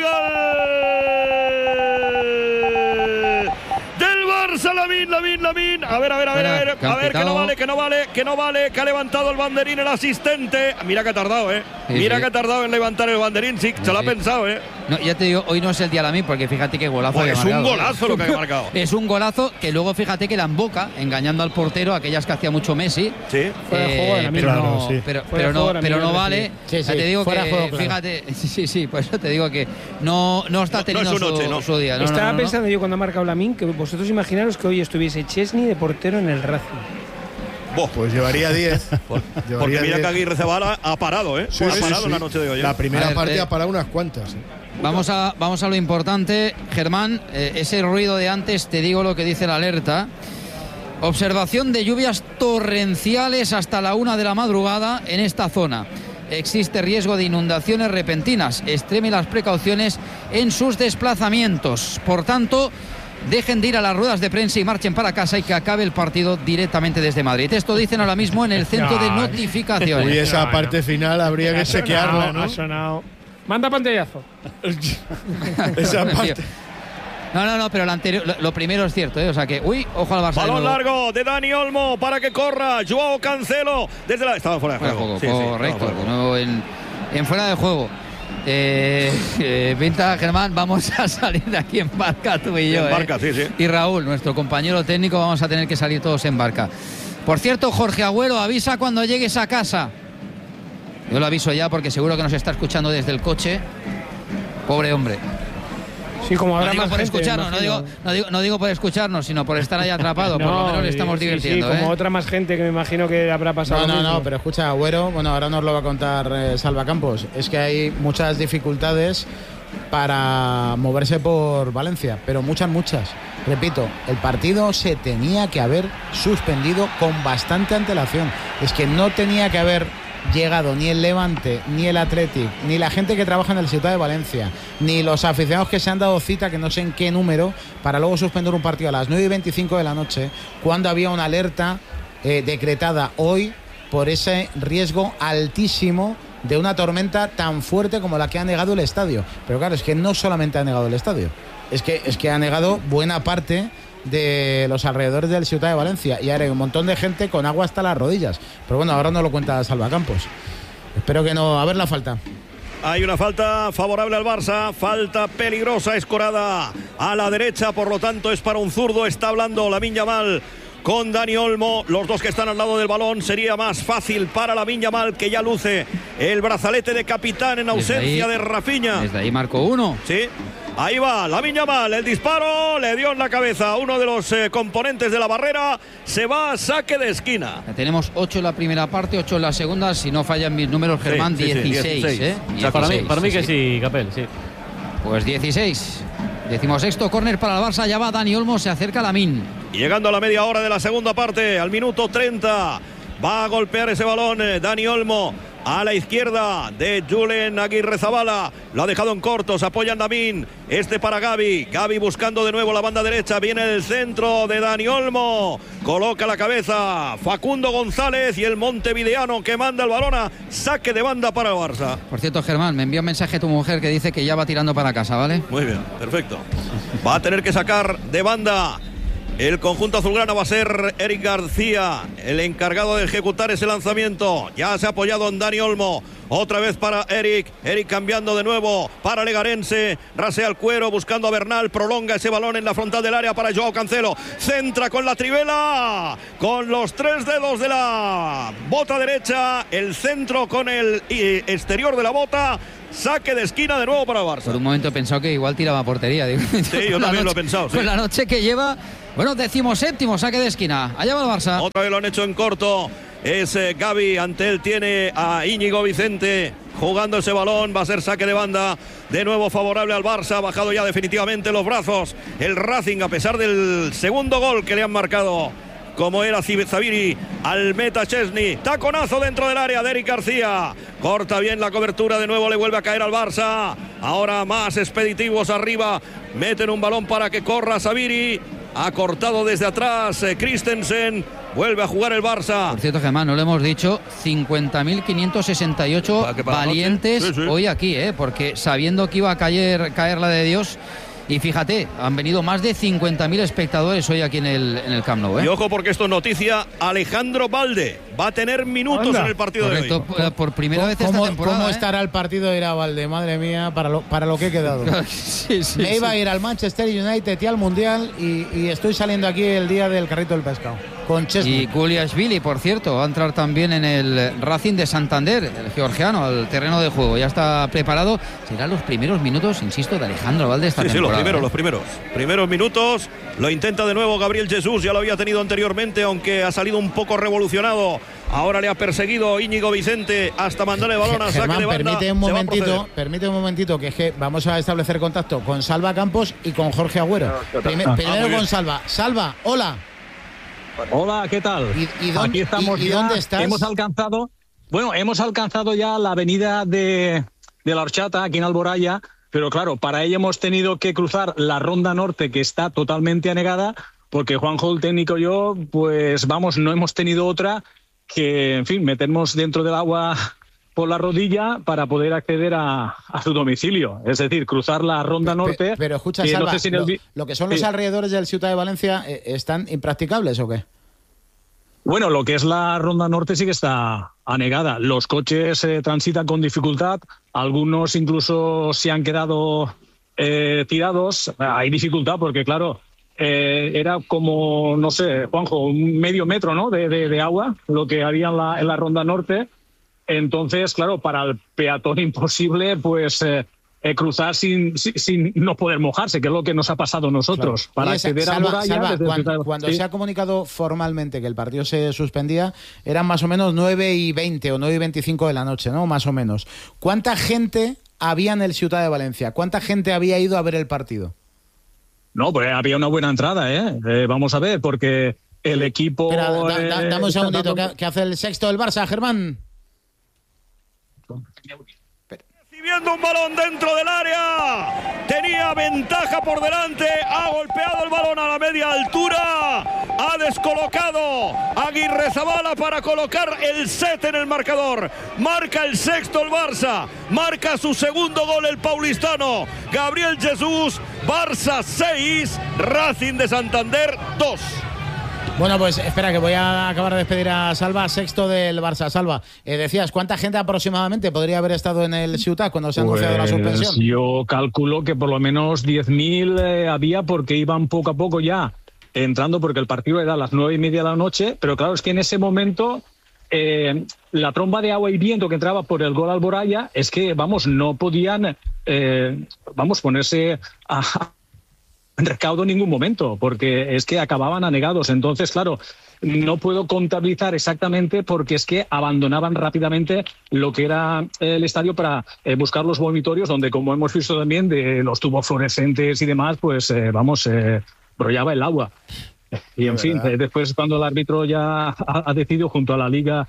gol! Del Barça, Lamin, Lamin, Lamin. A ver, a ver, a ver, a ver, Espera, a ver, que no capitao. vale, que no vale, que no vale, que ha levantado el banderín el asistente. Mira que ha tardado, ¿eh? Sí, Mira sí. que ha tardado en levantar el banderín, sí, se lo ha Sí. pensado, ¿eh? No, ya te digo, hoy no es el día de la mí, porque fíjate qué golazo Pues que ha es un marcado. golazo lo que ha marcado. Es un golazo que luego fíjate que la emboca, engañando al portero, aquellas que hacía mucho Messi. Sí. Fuera de juego de la pero misma. no, Claro, sí. pero, Fuera pero de no, juego de la pero misma, no es vale. decir. Sí, Ya sí, te digo fuera que, de juego, claro. fíjate, sí, sí, sí, por eso te digo que no, no está No, no teniendo es su noche, su, no. su día. No, Estaba no, no, no. pensando yo cuando ha marcado Lamin que vosotros imaginaros que hoy estuviese Chesney de portero en el Racing. Boh, Pues llevaría diez. porque Llevaría mira que diez. Aguirre Zabala ha parado, ¿eh? Sí, ha sí, parado sí. la noche de hoy. ¿eh? La primera A ver, partida eh, para unas cuantas. ¿eh? Vamos a, vamos a lo importante, Germán. Eh, ese ruido de antes, te digo lo que dice la alerta. Observación de lluvias torrenciales hasta la una de la madrugada en esta zona. Existe riesgo de inundaciones repentinas. Extreme las precauciones en sus desplazamientos. Por tanto, dejen de ir a las ruedas de prensa y marchen para casa y que acabe el partido directamente desde Madrid. Esto dicen ahora mismo en el centro de No, notificaciones. Y esa No, parte final habría que Ha sonado, chequearla, ¿no? Ha sonado. Manda pantallazo. Esa parte. No, no, no, pero lo, anterior, lo, lo primero es cierto, ¿eh? O sea que, uy, ojo al Barça. de Balón nuevo. largo de Dani Olmo para que corra. Joao Cancelo desde la. Estaba fuera de Fuera de juego. juego, Sí, sí, correcto. estaba fuera de de juego. nuevo en, en fuera de juego. Eh, eh, Pinta, Germán, vamos a salir de aquí en barca tú y yo. En barca, eh. sí, sí. Y Raúl, nuestro compañero técnico, vamos a tener que salir todos en barca. Por cierto, Jorge Agüero, avisa cuando llegues a casa. Yo lo aviso ya porque seguro que nos está escuchando desde el coche. Pobre hombre. Sí, como No habrá digo más por gente, escucharnos, no imagino. digo, no, digo, no digo por escucharnos, sino por estar ahí atrapado. por lo menos le estamos sí, divirtiendo. Sí, como ¿eh? otra más gente que me imagino que habrá pasado. No, lo no, mismo. no, pero escucha, Agüero, bueno, ahora nos lo va a contar eh, Salva Campos. Es que hay muchas dificultades para moverse por Valencia, pero muchas, muchas. Repito, el partido se tenía que haber suspendido con bastante antelación. Es que no tenía que haber llegado ni el Levante, ni el Athletic, ni la gente que trabaja en el Ciutat de Valencia, ni los aficionados que se han dado cita, que no sé en qué número, para luego suspender un partido a las nueve y veinticinco de la noche, cuando había una alerta eh, decretada hoy por ese riesgo altísimo de una tormenta tan fuerte como la que ha negado el estadio. Pero claro, es que no solamente ha negado el estadio, es que, es que ha negado buena parte de los alrededores del Ciutat de Valencia, y ahora hay un montón de gente con agua hasta las rodillas. Pero bueno, ahora nos lo cuenta Salva Campos. Espero que no. A ver la falta. Hay una falta favorable al Barça, falta peligrosa, escorada a la derecha, por lo tanto es para un zurdo. Está hablando Lamine Yamal con Dani Olmo, los dos que están al lado del balón. Sería más fácil para Lamine Yamal, que ya luce el brazalete de capitán en ausencia ahí- de Rafinha. Desde ahí marcó uno. Sí, ahí va Lamine Yamal, el disparo le dio en la cabeza a uno de los eh, componentes de la barrera. Se va a saque de esquina. Ya tenemos ocho en la primera parte, ocho en la segunda. Si no fallan mis números, Germán, sí, sí, dieciséis. dieciséis. ¿eh? O sea, Para mí, dieciséis, para mí sí, que sí. sí, Capel, sí. Pues dieciséis. Decimosexto córner para el Barça. Ya va Dani Olmo, se acerca Lamine. Y llegando a la media hora de la segunda parte, al minuto treinta, va a golpear ese balón eh, Dani Olmo a la izquierda de Julen Aguirrezabala, lo ha dejado en corto, se apoya en Lamin, este para Gavi, Gavi buscando de nuevo la banda derecha, viene el centro de Dani Olmo, coloca la cabeza Facundo González y el montevideano que manda el balón a saque de banda para el Barça. Por cierto, Germán, me envió un mensaje tu mujer que dice que ya va tirando para casa, ¿vale? Muy bien, perfecto. Va a tener que sacar de banda el conjunto azulgrana, va a ser Eric García el encargado de ejecutar ese lanzamiento. Ya se ha apoyado en Dani Olmo. Otra vez para Eric. Eric cambiando de nuevo para Legarense. Rasea el cuero buscando a Bernal. Prolonga ese balón en la frontal del área para Joao Cancelo. Centra con la trivela. Con los tres dedos de la bota derecha. El centro con el exterior de la bota. Saque de esquina de nuevo para Barça. Por un momento he pensado que igual tiraba a portería. Digo, sí, yo también noche, lo he pensado. Sí. Con la noche que lleva, bueno, decimoséptimo, saque de esquina. Allá va el Barça. Otra vez lo han hecho en corto. Es eh, Gavi, ante él tiene a Íñigo Vicente jugando ese balón, va a ser saque de banda, de nuevo favorable al Barça, ha bajado ya definitivamente los brazos el Racing a pesar del segundo gol que le han marcado, como era Zaviri al meta Chesney. Taconazo dentro del área de Eric García, corta bien la cobertura, de nuevo le vuelve a caer al Barça, ahora más expeditivos arriba, meten un balón para que corra Zaviri, ha cortado desde atrás eh, Christensen, vuelve a jugar el Barça. Por cierto, Germán, no lo hemos dicho, cincuenta mil quinientos sesenta y ocho valientes sí, sí. hoy aquí, ¿eh? Porque sabiendo que iba a caer, caer la de Dios. Y fíjate, han venido más de cincuenta mil espectadores hoy aquí en el, en el Camp Nou, ¿eh? Y ojo porque esto es noticia, Alejandro Balde va a tener minutos Anda. en el partido Correcto, de hoy. Por primera vez esta temporada. ¿Cómo ¿eh? estará el partido de ir a Balde? Madre mía, para lo, para lo que he quedado. sí, sí, Me sí. iba a ir al Manchester United y al Mundial y, y estoy saliendo aquí el día del carrito del pescado. Con Chesney. Y Guliashvili, por cierto, va a entrar también en el Racing de Santander, el georgiano, al terreno de juego. Ya está preparado. Serán los primeros minutos, insisto, de Alejandro Balde esta sí, temporada. Sí, los primeros, ¿eh? los primeros. Primeros minutos. Lo intenta de nuevo Gabriel Jesús. Ya lo había tenido anteriormente, aunque ha salido un poco revolucionado. Ahora le ha perseguido Íñigo Vicente hasta mandarle el balón a saque de banda. Permite un momentito, permite un momentito que, es que vamos a establecer contacto con Salva Campos y con Jorge Agüero. Primer, ah, primero con Salva. Salva, hola. Hola, ¿qué tal? ¿Y, y dónde, Aquí estamos y, y ya, dónde estás? Hemos alcanzado, bueno, hemos alcanzado ya la avenida de, de la Horchata, aquí en Alboraya, pero claro, para ello hemos tenido que cruzar la Ronda Norte, que está totalmente anegada, porque Juanjo, el técnico, y yo, pues vamos, no hemos tenido otra que, en fin, meternos dentro del agua por la rodilla para poder acceder a, a su domicilio. Es decir, cruzar la Ronda Norte. Pero, pero escucha, Salva, no sé si el... lo, lo que son los sí. alrededores del Ciutat de Valencia, eh, ¿están impracticables o qué? Bueno, lo que es la Ronda Norte sí que está anegada. Los coches eh, transitan con dificultad, algunos incluso se han quedado eh, tirados. Hay dificultad porque, claro, eh, era como, no sé, Juanjo, un medio metro, ¿no?, de, de, de agua, lo que había en la, en la Ronda Norte. Entonces, claro, para el peatón imposible, pues eh, eh, cruzar sin, sin, sin no poder mojarse, que es lo que nos ha pasado a nosotros. Claro. Para Oye, acceder Salva, a Moraya, Salva, desde cuando, el... cuando sí. se ha comunicado formalmente que el partido se suspendía, eran más o menos nueve y veinte o nueve y veinticinco de la noche, ¿no? Más o menos. ¿Cuánta gente había en el Ciutat de Valencia? ¿Cuánta gente había ido a ver el partido? No, pues había una buena entrada, ¿eh? eh vamos a ver, porque el equipo... Espera, da, da, eh, dame un segundito, ¿qué, ¿qué hace el sexto del Barça, Germán? Recibiendo un balón dentro del área, tenía ventaja por delante, ha golpeado el balón a la media altura, ha descolocado a Aguirrezabala para colocar el set en el marcador. Marca el sexto el Barça, marca su segundo gol el paulistano Gabriel Jesús. Barça seis, Racing de Santander dos. Bueno, pues espera, que voy a acabar de despedir a Salva, sexto del Barça. Salva, eh, decías, ¿cuánta gente aproximadamente podría haber estado en el Ciutat cuando se ha anunciado pues la suspensión? Yo calculo que por lo menos diez mil eh, había, porque iban poco a poco ya entrando, porque el partido era a las nueve y media de la noche, pero claro, es que en ese momento eh, la tromba de agua y viento que entraba por el gol Alboraya, es que, vamos, no podían, eh, vamos, ponerse a... en recaudo en ningún momento, porque es que acababan anegados. Entonces, claro, no puedo contabilizar exactamente, porque es que abandonaban rápidamente lo que era el estadio para eh, buscar los vomitorios, donde, como hemos visto también, de los tubos fluorescentes y demás, pues eh, vamos, eh, brollaba el agua. Y en fin, eh, después, cuando el árbitro ya ha, ha decidido junto a la Liga y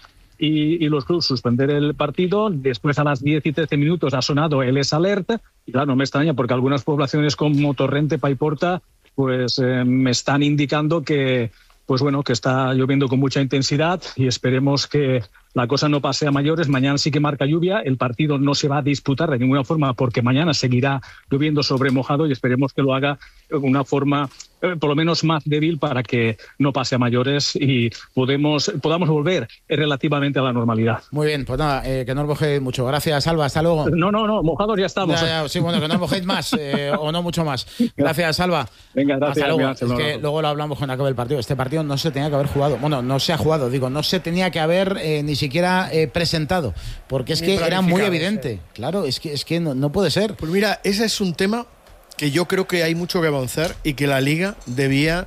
y, y los clubes suspender el partido. Después, a las diez y trece minutos, ha sonado el Es Alert. Y claro, no me extraña, porque algunas poblaciones como Torrente, Paiporta, pues eh, me están indicando que, pues bueno, que está lloviendo con mucha intensidad, y esperemos que la cosa no pase a mayores. Mañana sí que marca lluvia, el partido no se va a disputar de ninguna forma porque mañana seguirá lloviendo sobre mojado, y esperemos que lo haga de una forma eh, por lo menos más débil para que no pase a mayores y podemos, podamos volver relativamente a la normalidad. Muy bien, pues nada, eh, que no os mojéis mucho. Gracias, Alba, hasta luego. No, no, no, mojados ya estamos. Ya, ya, sí, bueno, que no os mojéis más eh, o no mucho más. Gracias, Alba. Venga, gracias. Hasta luego. Hasta es luego. que luego lo hablamos cuando acabe el partido. Este partido no se tenía que haber jugado. Bueno, no se ha jugado, digo, no se tenía que haber eh, ni siquiera eh, presentado, porque es Ni que era muy planificado, evidente. sí. Claro, es que, es que no, no puede ser. Pues mira, ese es un tema que yo creo que hay mucho que avanzar y que la Liga debía,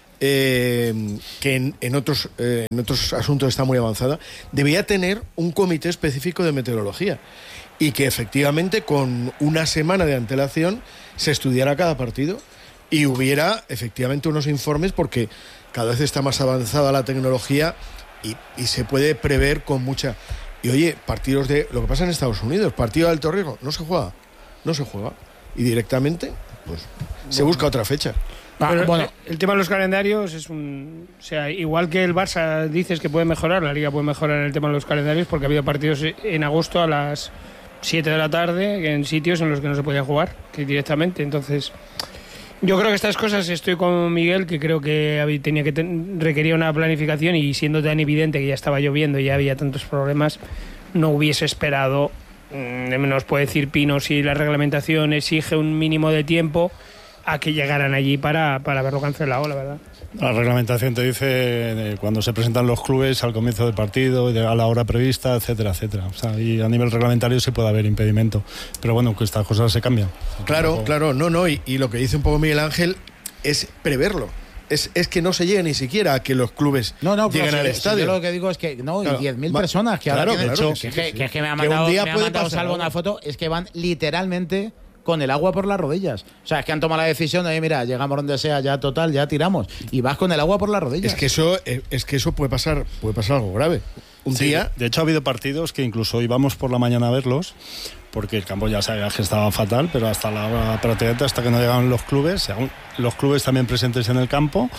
eh, que en, en, otros, eh, en otros asuntos está muy avanzada, debía tener un comité específico de meteorología y que efectivamente con una semana de antelación se estudiara cada partido y hubiera efectivamente unos informes, porque cada vez está más avanzada la tecnología y, y se puede prever con mucha... Y oye, partidos de... Lo que pasa en Estados Unidos, partido de alto riesgo, no se juega, no se juega. Y directamente, pues, se busca otra fecha. Ah, Pero bueno, el tema de los calendarios es un... O sea, igual que el Barça dices que puede mejorar, la Liga puede mejorar en el tema de los calendarios, porque ha habido partidos en agosto a las siete de la tarde en sitios en los que no se podía jugar, que directamente. Entonces, yo creo que estas cosas, estoy con Miguel, que creo que había- tenía que ten- requería una planificación, y siendo tan evidente que ya estaba lloviendo y ya había tantos problemas, no hubiese esperado. mm, Nos puede decir Pino si la reglamentación exige un mínimo de tiempo a que llegaran allí para, para haberlo cancelado, la verdad. La reglamentación te dice eh, cuando se presentan los clubes al comienzo del partido, de- a la hora prevista, etcétera, etcétera. O sea, y a nivel reglamentario sí puede haber impedimento. Pero bueno, que estas cosas se cambian. Claro, Tampoco- claro, no, no. Y, y lo que dice un poco Miguel Ángel es preverlo. Es, es que no se llegue ni siquiera a que los clubes no, no, lleguen claro, al si- si estadio. yo lo que digo es que no, Claro, y diez mil va- personas que claro, ahora tienen- claro, que, sí, que- sí, que es que me ha que un mandado, día me ha puede mandado pasar Salvo algo. una foto, es que van literalmente con el agua por las rodillas. O sea, es que han tomado la decisión de, mira, llegamos donde sea, ya total, ya tiramos. Y vas con el agua por las rodillas. Es que eso, es, es que eso puede pasar, puede pasar algo grave. Un Sí, día. de hecho ha habido partidos que incluso íbamos por la mañana a verlos, porque el campo ya sabía que estaba fatal, pero hasta la hora, prácticamente hasta que no llegaban los clubes, aún los clubes también presentes en el campo,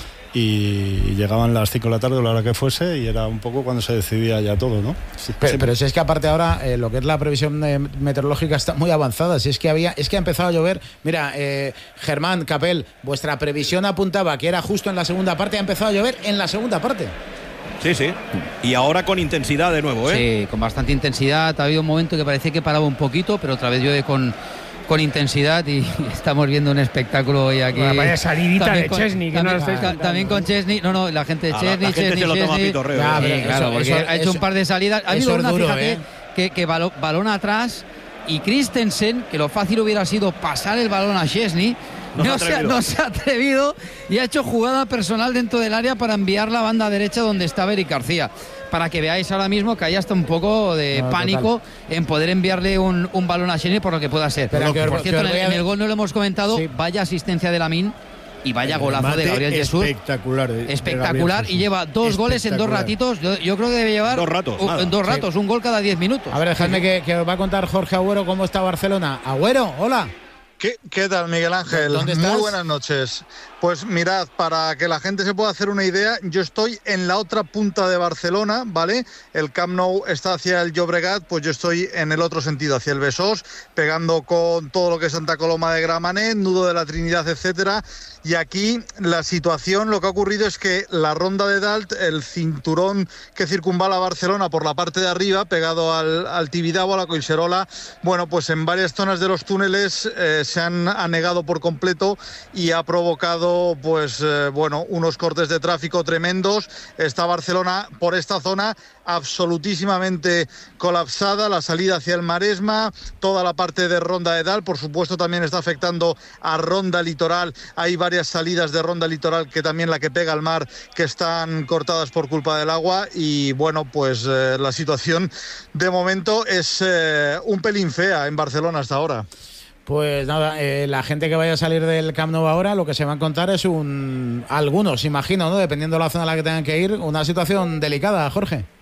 y llegaban las cinco de la tarde o la hora que fuese, y era un poco cuando se decidía ya todo, ¿no? Pero, pero si es que aparte ahora eh, lo que es la previsión eh, meteorológica está muy avanzada. Si es que había, es que ha empezado a llover. Mira, eh, Germán, Capel, vuestra previsión apuntaba que era justo en la segunda parte, ha empezado a llover en la segunda parte. Sí, sí. Y ahora con intensidad de nuevo, ¿eh? Sí, con bastante intensidad. Ha habido un momento que parecía que paraba un poquito, pero otra vez llueve con, con intensidad, y estamos viendo un espectáculo hoy aquí. Bueno, vaya salidita También de con- Chesney, que no también, lo estáis ta- contando. también con Chesney. No, no, la gente de Ah, la- Chesney, la gente Chesney, se lo toma a Chesney. pitorreo, Ya, ¿eh? pero Sí, claro, eso- porque eso- ha hecho eso- un par de salidas. Ha eso habido es una, duro, fíjate, ¿eh? que, que balo- balón atrás, y Christensen, que lo fácil hubiera sido pasar el balón a Chesney, No se ha no, se, ha- atrevido. no se ha atrevido, y ha hecho jugada personal dentro del área para enviar la banda derecha donde estaba Eric García. Para que veáis ahora mismo que hay hasta un poco de No, pánico en poder enviarle un, un balón a Chesney por lo que pueda ser. Pero que os- por que cierto, os en, voy el, a- en el gol no lo hemos comentado, Sí. vaya asistencia de Lamine y vaya El golazo de remate Gabriel Jesús. espectacular. de- de Espectacular, Gabriel y Jesús. lleva dos goles en dos Espectacular. ratitos. Yo, yo creo que debe llevar Dos ratos, un- nada. en dos Sí. ratos, un gol cada diez minutos. A ver, dejadme que, que os va a contar Jorge Agüero cómo está Barcelona. Agüero, hola. ¿Qué, qué tal, Miguel Ángel? ¿Dónde estás? Muy buenas noches. Pues mirad, para que la gente se pueda hacer una idea, yo estoy en la otra punta de Barcelona, ¿vale? El Camp Nou está hacia el Llobregat, pues yo estoy en el otro sentido, hacia el Besós, pegando con todo lo que es Santa Coloma de Gramenet, Nudo de la Trinidad, etcétera. Y aquí la situación, lo que ha ocurrido es que la ronda de Dalt, el cinturón que circunvala Barcelona por la parte de arriba, pegado al, al Tibidabo, a la Collserola, bueno, pues en varias zonas de los túneles eh, se han anegado por completo y ha provocado, pues, eh, bueno, unos cortes de tráfico tremendos. Está Barcelona por esta zona absolutísimamente colapsada, la salida hacia el Maresma, toda la parte de Ronda de Dalt, por supuesto también está afectando a Ronda Litoral. Hay varias salidas de Ronda Litoral, que también la que pega al mar, que están cortadas por culpa del agua, y bueno, pues eh, la situación de momento es eh, un pelín fea en Barcelona hasta ahora. Pues nada, eh, la gente que vaya a salir del Camp Nou ahora, lo que se va a encontrar es un... Algunos, imagino, ¿no? Dependiendo de la zona a la que tengan que ir, una situación delicada, Jorge.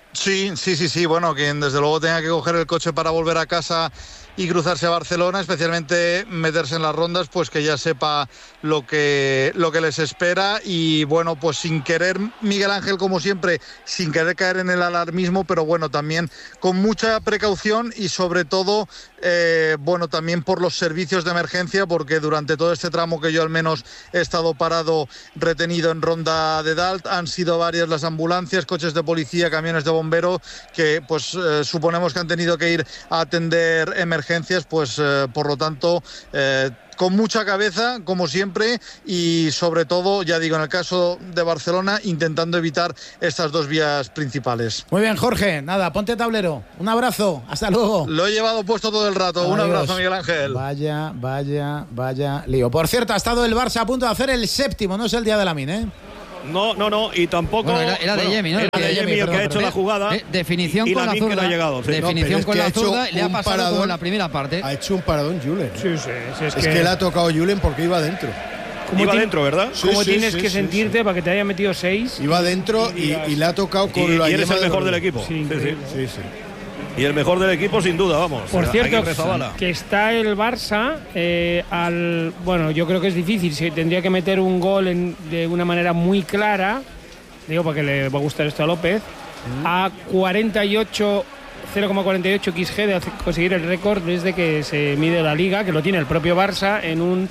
Sí, sí, sí, sí. Bueno, quien desde luego tenga que coger el coche para volver a casa y cruzarse a Barcelona, especialmente meterse en las rondas, pues que ya sepa lo que, lo que les espera. Y bueno, pues sin querer, Miguel Ángel, como siempre, sin querer caer en el alarmismo, pero bueno, también con mucha precaución y sobre todo, eh, bueno, también por los servicios de emergencia, porque durante todo este tramo que yo al menos he estado parado, retenido en Ronda de Dalt, han sido varias las ambulancias, coches de policía, camiones de bomberos, que pues eh, suponemos que han tenido que ir a atender emergencias, pues eh, por lo tanto eh, con mucha cabeza, como siempre, y sobre todo, ya digo, en el caso de Barcelona, intentando evitar estas dos vías principales. Muy bien, Jorge, nada, ponte tablero, un abrazo, hasta luego. Lo he llevado puesto todo el rato. Adiós. Un abrazo, Miguel Ángel. Vaya, vaya, vaya lío. Por cierto, ha estado el Barça a punto de hacer el séptimo, no es el día de la min, ¿eh? No, no, no, y tampoco. Bueno, era, era de bueno, Yemi, ¿no? Era de, de Yemi el que ha hecho la jugada. Eh, definición y con la, la zurda. No ha llegado, sí. Definición no, con es que la zurda y le ha pasado paradón, como en la primera parte. Ha hecho un paradón Julen. Sí, sí, sí, es, es que... que le ha tocado Julen porque iba adentro. Iba dentro, ¿verdad? ¿Cómo sí, tienes sí, que sí, sentirte sí. para que te haya metido seis? Iba dentro y, y, y le ha tocado con y, la y eres el mejor del equipo. Sí, sí, sí. sí, sí. Y el mejor del equipo, sin duda, vamos. Por cierto, Zabala. que está el Barça eh, al. Bueno, yo creo que es difícil. Si tendría que meter un gol en, de una manera muy clara, digo, porque le va a gustar esto a López, mm. a cuarenta y ocho. cero coma cuarenta y ocho X G de conseguir el récord desde que se mide la Liga, que lo tiene el propio Barça en un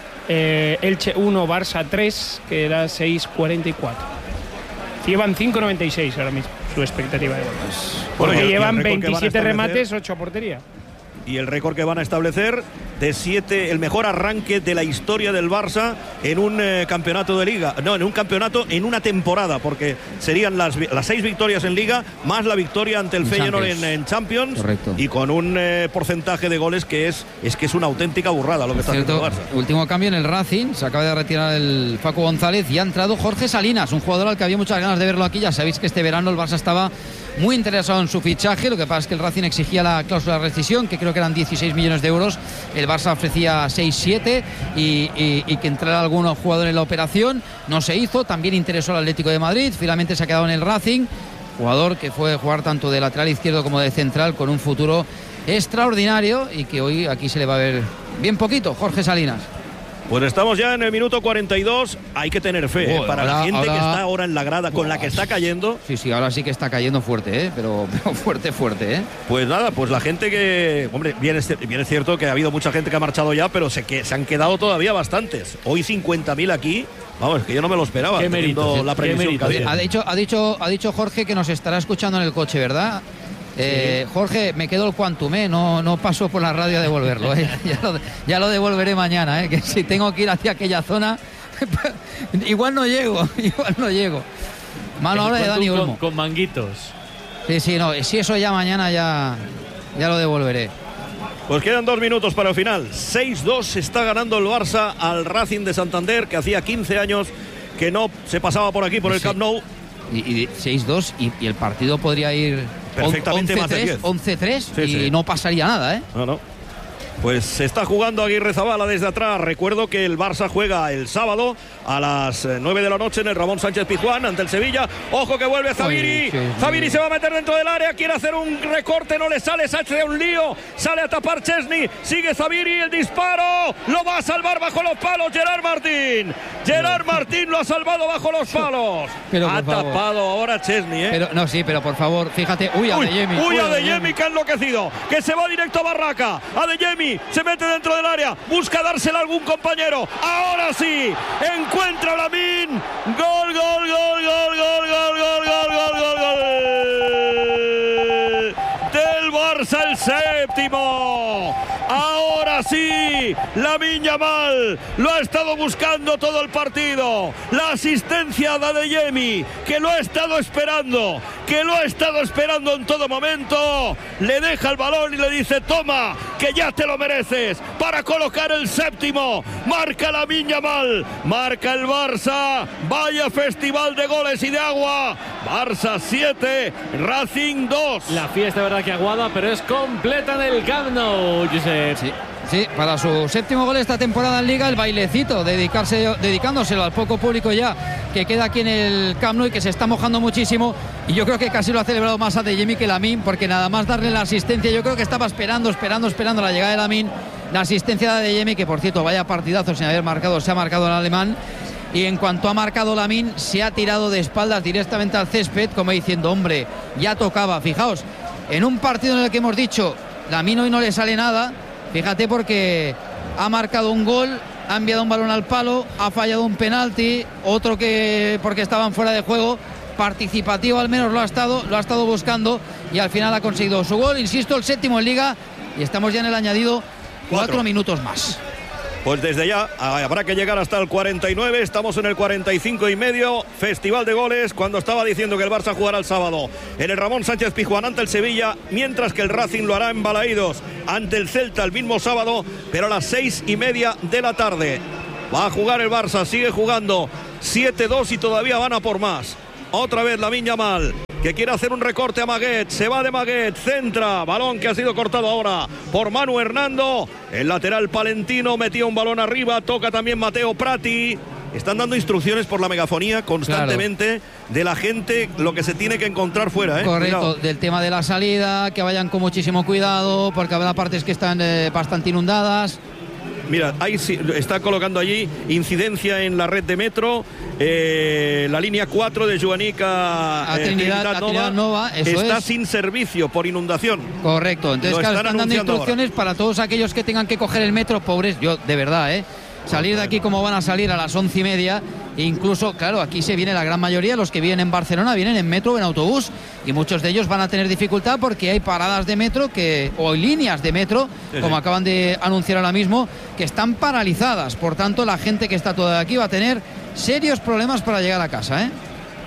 eh, Elche uno, Barça tres, que era seis coma cuarenta y cuatro. Llevan cinco coma noventa y seis ahora mismo su expectativa de goles. Bueno, porque y el, llevan y el veintisiete remates, ocho a portería. Y el récord que van a establecer de siete, el mejor arranque de la historia del Barça en un eh, campeonato de Liga. No, en un campeonato, en una temporada, porque serían las, las seis victorias en Liga, más la victoria ante el en Feyenoord en, en Champions. Correcto. Y con un eh, porcentaje de goles que es, es que es una auténtica burrada lo que está haciendo el Barça. Último cambio en el Racing, se acaba de retirar el Facu González y ha entrado Jorge Salinas, un jugador al que había muchas ganas de verlo aquí. Ya sabéis que este verano el Barça estaba muy interesado en su fichaje, lo que pasa es que el Racing exigía la cláusula de rescisión, que creo que eran dieciséis millones de euros, el Barça ofrecía seis siete y, y, y que entrara algún jugador en la operación, no se hizo. También interesó al Atlético de Madrid, finalmente se ha quedado en el Racing, jugador que fue a jugar tanto de lateral izquierdo como de central, con un futuro extraordinario y que hoy aquí se le va a ver bien poquito. Jorge Salinas. Pues estamos ya en el minuto cuarenta y dos. Hay que tener fe, oh, ¿eh? Para ahora, la gente ahora, que está ahora en la grada, con oh, la que está cayendo. Sí, sí, ahora sí que está cayendo fuerte, ¿eh? Pero, pero fuerte, fuerte, ¿eh? Pues nada, pues la gente que. Hombre, bien es, bien es cierto que ha habido mucha gente que ha marchado ya, pero se, que, se han quedado todavía bastantes. Hoy cincuenta mil aquí. Vamos, que yo no me lo esperaba. Qué mérito, la previsión que ha dicho, ha, dicho, ha dicho Jorge que nos estará escuchando en el coche, ¿verdad? Eh, sí. Jorge, me quedo el Quantum, ¿eh? no, no paso por la radio a devolverlo, ¿eh? ya, lo, ya lo devolveré mañana, ¿eh? Que si tengo que ir hacia aquella zona igual no llego, igual no llego. Mano ahora de Dani Olmo. Con, con manguitos. Sí, sí, no, si eso ya mañana ya, ya lo devolveré. Pues quedan dos minutos para el final. seis dos está ganando el Barça al Racing de Santander, que hacía quince años que no se pasaba por aquí, por el Camp Nou. Y, y seis dos y, y el partido podría ir perfectamente más de diez. once tres sí, y sí. no pasaría nada, ¿eh? No, no. Pues se está jugando Aguirre Zabala desde atrás. Recuerdo que el Barça juega el sábado a las nueve de la noche en el Ramón Sánchez Pizjuán ante el Sevilla. Ojo que vuelve Zabiri. Sí, sí. Zabiri se va a meter dentro del área, quiere hacer un recorte, no le sale, se hace un lío, sale a tapar Chesney, sigue Zabiri, el disparo, lo va a salvar bajo los palos Gerard Martín. Gerard Martín lo ha salvado bajo los palos. Pero, ha tapado favor. ahora Chesney, ¿eh? Pero, no, sí, pero por favor, fíjate, uy, a Adeyemi. Uy, a Adeyemi que ha enloquecido, que se va directo a Barraca. Adeyemi se mete dentro del área, busca dársela a algún compañero. Ahora sí, encuentra a Lamine. Gol, gol, gol, gol, gol, gol, gol, gol, gol, gol, gol. Del Barça el séptimo. Ahora sí, Lamine Yamal lo ha estado buscando todo el partido. La asistencia de Adeyemi, que lo ha estado esperando, que lo ha estado esperando en todo momento. Le deja el balón y le dice: toma, que ya te lo mereces, para colocar el séptimo. Marca Lamine Yamal, marca el Barça. Vaya festival de goles y de agua. Barça siete, Racing dos. La fiesta, verdad que aguada, pero es completa en el Camp Nou, Josep. Sí. Sí, para su séptimo gol esta temporada en Liga, el bailecito, dedicarse, dedicándoselo al poco público ya que queda aquí en el Camp Nou y que se está mojando muchísimo. Y yo creo que casi lo ha celebrado más Adeyemi que Lamine, porque nada más darle la asistencia, yo creo que estaba esperando, esperando, esperando la llegada de Lamine, la asistencia de Adeyemi, que por cierto, vaya partidazo sin haber marcado, se ha marcado el alemán. Y en cuanto ha marcado Lamine, se ha tirado de espaldas directamente al césped, como diciendo, hombre, ya tocaba. Fijaos, en un partido en el que hemos dicho, Lamine hoy no le sale nada. Fíjate, porque ha marcado un gol, ha enviado un balón al palo, ha fallado un penalti, otro que porque estaban fuera de juego, participativo al menos lo ha estado, lo ha estado buscando y al final ha conseguido su gol, insisto, el séptimo en Liga, y estamos ya en el añadido, cuatro, cuatro minutos más. Pues desde ya habrá que llegar hasta el cuarenta y nueve, estamos en el cuarenta y cinco y medio, festival de goles, cuando estaba diciendo que el Barça jugará el sábado en el Ramón Sánchez Pizjuán ante el Sevilla, mientras que el Racing lo hará en Balaídos ante el Celta el mismo sábado, pero a las seis y media de la tarde. Va a jugar el Barça, sigue jugando siete dos y todavía van a por más. Otra vez Lamine Yamal, que quiere hacer un recorte a Maguet, se va de Maguet, centra, balón que ha sido cortado ahora por Manu Hernando, el lateral palentino metía un balón arriba, toca también Mateo Prati. Están dando instrucciones por la megafonía constantemente, claro, de la gente, lo que se tiene que encontrar fuera, ¿eh? Correcto, Cuidado. Del tema de la salida, que vayan con muchísimo cuidado, porque habrá partes que están eh, bastante inundadas. Mira, ahí sí, está colocando allí incidencia en la red de metro, eh, la línea cuatro de Joanica a Trinidad, eh, Trinidad a Nova, Trinidad Nova, eso está es. sin servicio por inundación. Correcto, entonces claro, están están dando instrucciones ahora para todos aquellos que tengan que coger el metro, pobres, yo de verdad, ¿eh? Salir de aquí como van a salir a las once y media, e incluso, claro, aquí se viene la gran mayoría, los que viven en Barcelona vienen en metro o en autobús, y muchos de ellos van a tener dificultad porque hay paradas de metro que o líneas de metro, sí, como sí. acaban de anunciar ahora mismo, que están paralizadas. Por tanto, la gente que está toda aquí va a tener serios problemas para llegar a casa, ¿eh?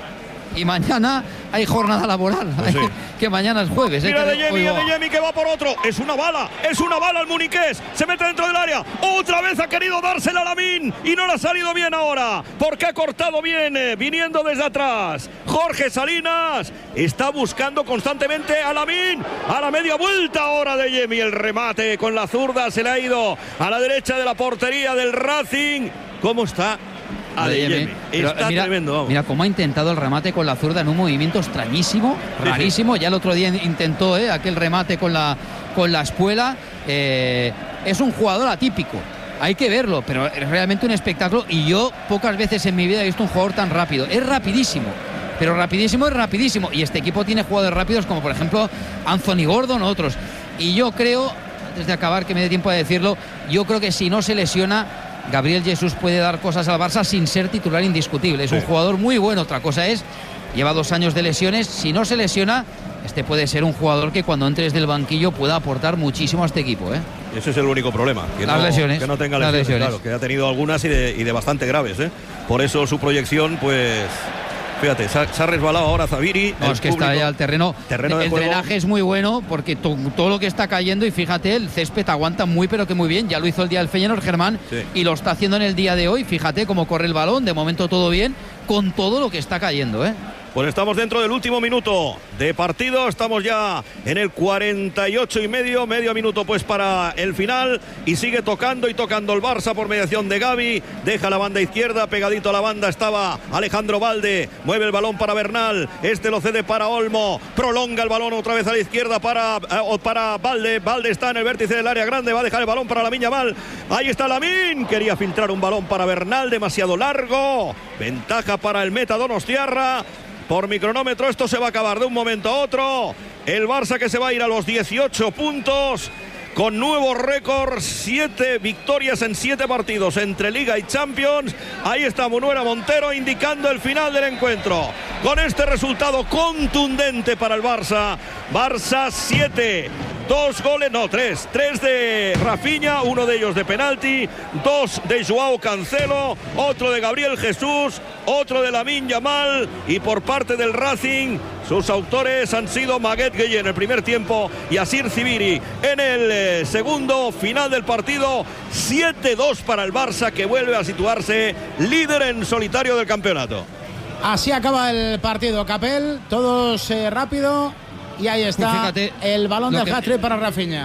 Y mañana hay jornada laboral, pues sí. que mañana es jueves. Mira, ¿eh? Adeyemi, Adeyemi que va por otro, es una bala, es una bala el muniqués, se mete dentro del área, otra vez ha querido dársela a Lamine y no le ha salido bien ahora, porque ha cortado bien, eh, viniendo desde atrás. Jorge Salinas está buscando constantemente a Lamine, a la media vuelta ahora de Adeyemi, el remate con la zurda se le ha ido a la derecha de la portería del Racing. ¿Cómo está Adeyemi? Está mira, tremendo, vamos. Mira cómo ha intentado el remate con la zurda en un movimiento extrañísimo, rarísimo. Sí, sí. Ya el otro día intentó eh, aquel remate con la, con la espuela. Eh, es un jugador atípico, hay que verlo, pero es realmente un espectáculo. Y yo pocas veces en mi vida he visto un jugador tan rápido. Es rapidísimo, pero rapidísimo es rapidísimo. Y este equipo tiene jugadores rápidos como por ejemplo Anthony Gordon, otros. Y yo creo, antes de acabar, que me dé tiempo de decirlo, yo creo que si no se lesiona, Gabriel Jesús puede dar cosas al Barça sin ser titular indiscutible. Es sí. un jugador muy bueno. Otra cosa es, lleva dos años de lesiones. Si no se lesiona, este puede ser un jugador que cuando entre desde el banquillo pueda aportar muchísimo a este equipo, ¿eh? Ese es el único problema. Que Las no, lesiones. Que no tenga lesiones, lesiones. Claro, que ha tenido algunas y de, y de bastante graves, ¿eh? Por eso su proyección, pues... Fíjate, se ha, se ha resbalado ahora Zaviri. No, es que público, está ya el terreno. terreno de el juego. drenaje es muy bueno porque to, todo lo que está cayendo, y fíjate, el césped aguanta muy pero que muy bien. Ya lo hizo el día del Feyenoord, Germán, sí. y lo está haciendo en el día de hoy. Fíjate cómo corre el balón, de momento todo bien, con todo lo que está cayendo, ¿eh? Pues estamos dentro del último minuto de partido, estamos ya en el cuarenta y ocho y medio, medio minuto pues para el final, y sigue tocando y tocando el Barça por mediación de Gavi, deja la banda izquierda, pegadito a la banda estaba Alejandro Balde, mueve el balón para Bernal, este lo cede para Olmo, prolonga el balón otra vez a la izquierda para, eh, para Balde, Balde está en el vértice del área grande, va a dejar el balón para Lamine Yamal, ahí está Lamine, quería filtrar un balón para Bernal, demasiado largo, ventaja para el meta donostiarra. Por mi cronómetro esto se va a acabar de un momento a otro. El Barça que se va a ir a los dieciocho puntos con nuevo récord, siete victorias en siete partidos entre Liga y Champions. Ahí está Munuera Montero indicando el final del encuentro. Con este resultado contundente para el Barça. Barça siete. Dos goles, no, tres. Tres de Rafinha, uno de ellos de penalti. Dos de Joao Cancelo, otro de Gabriel Jesús, otro de Lamine Yamal. Y por parte del Racing, sus autores han sido Maguette Gueye en el primer tiempo y Asir Ziviri en el eh, segundo. Final del partido, siete dos para el Barça, que vuelve a situarse líder en solitario del campeonato. Así acaba el partido, Capel. Todos eh, rápido. Y ahí está, Fíjate, el balón del que... hat-trick para Rafinha.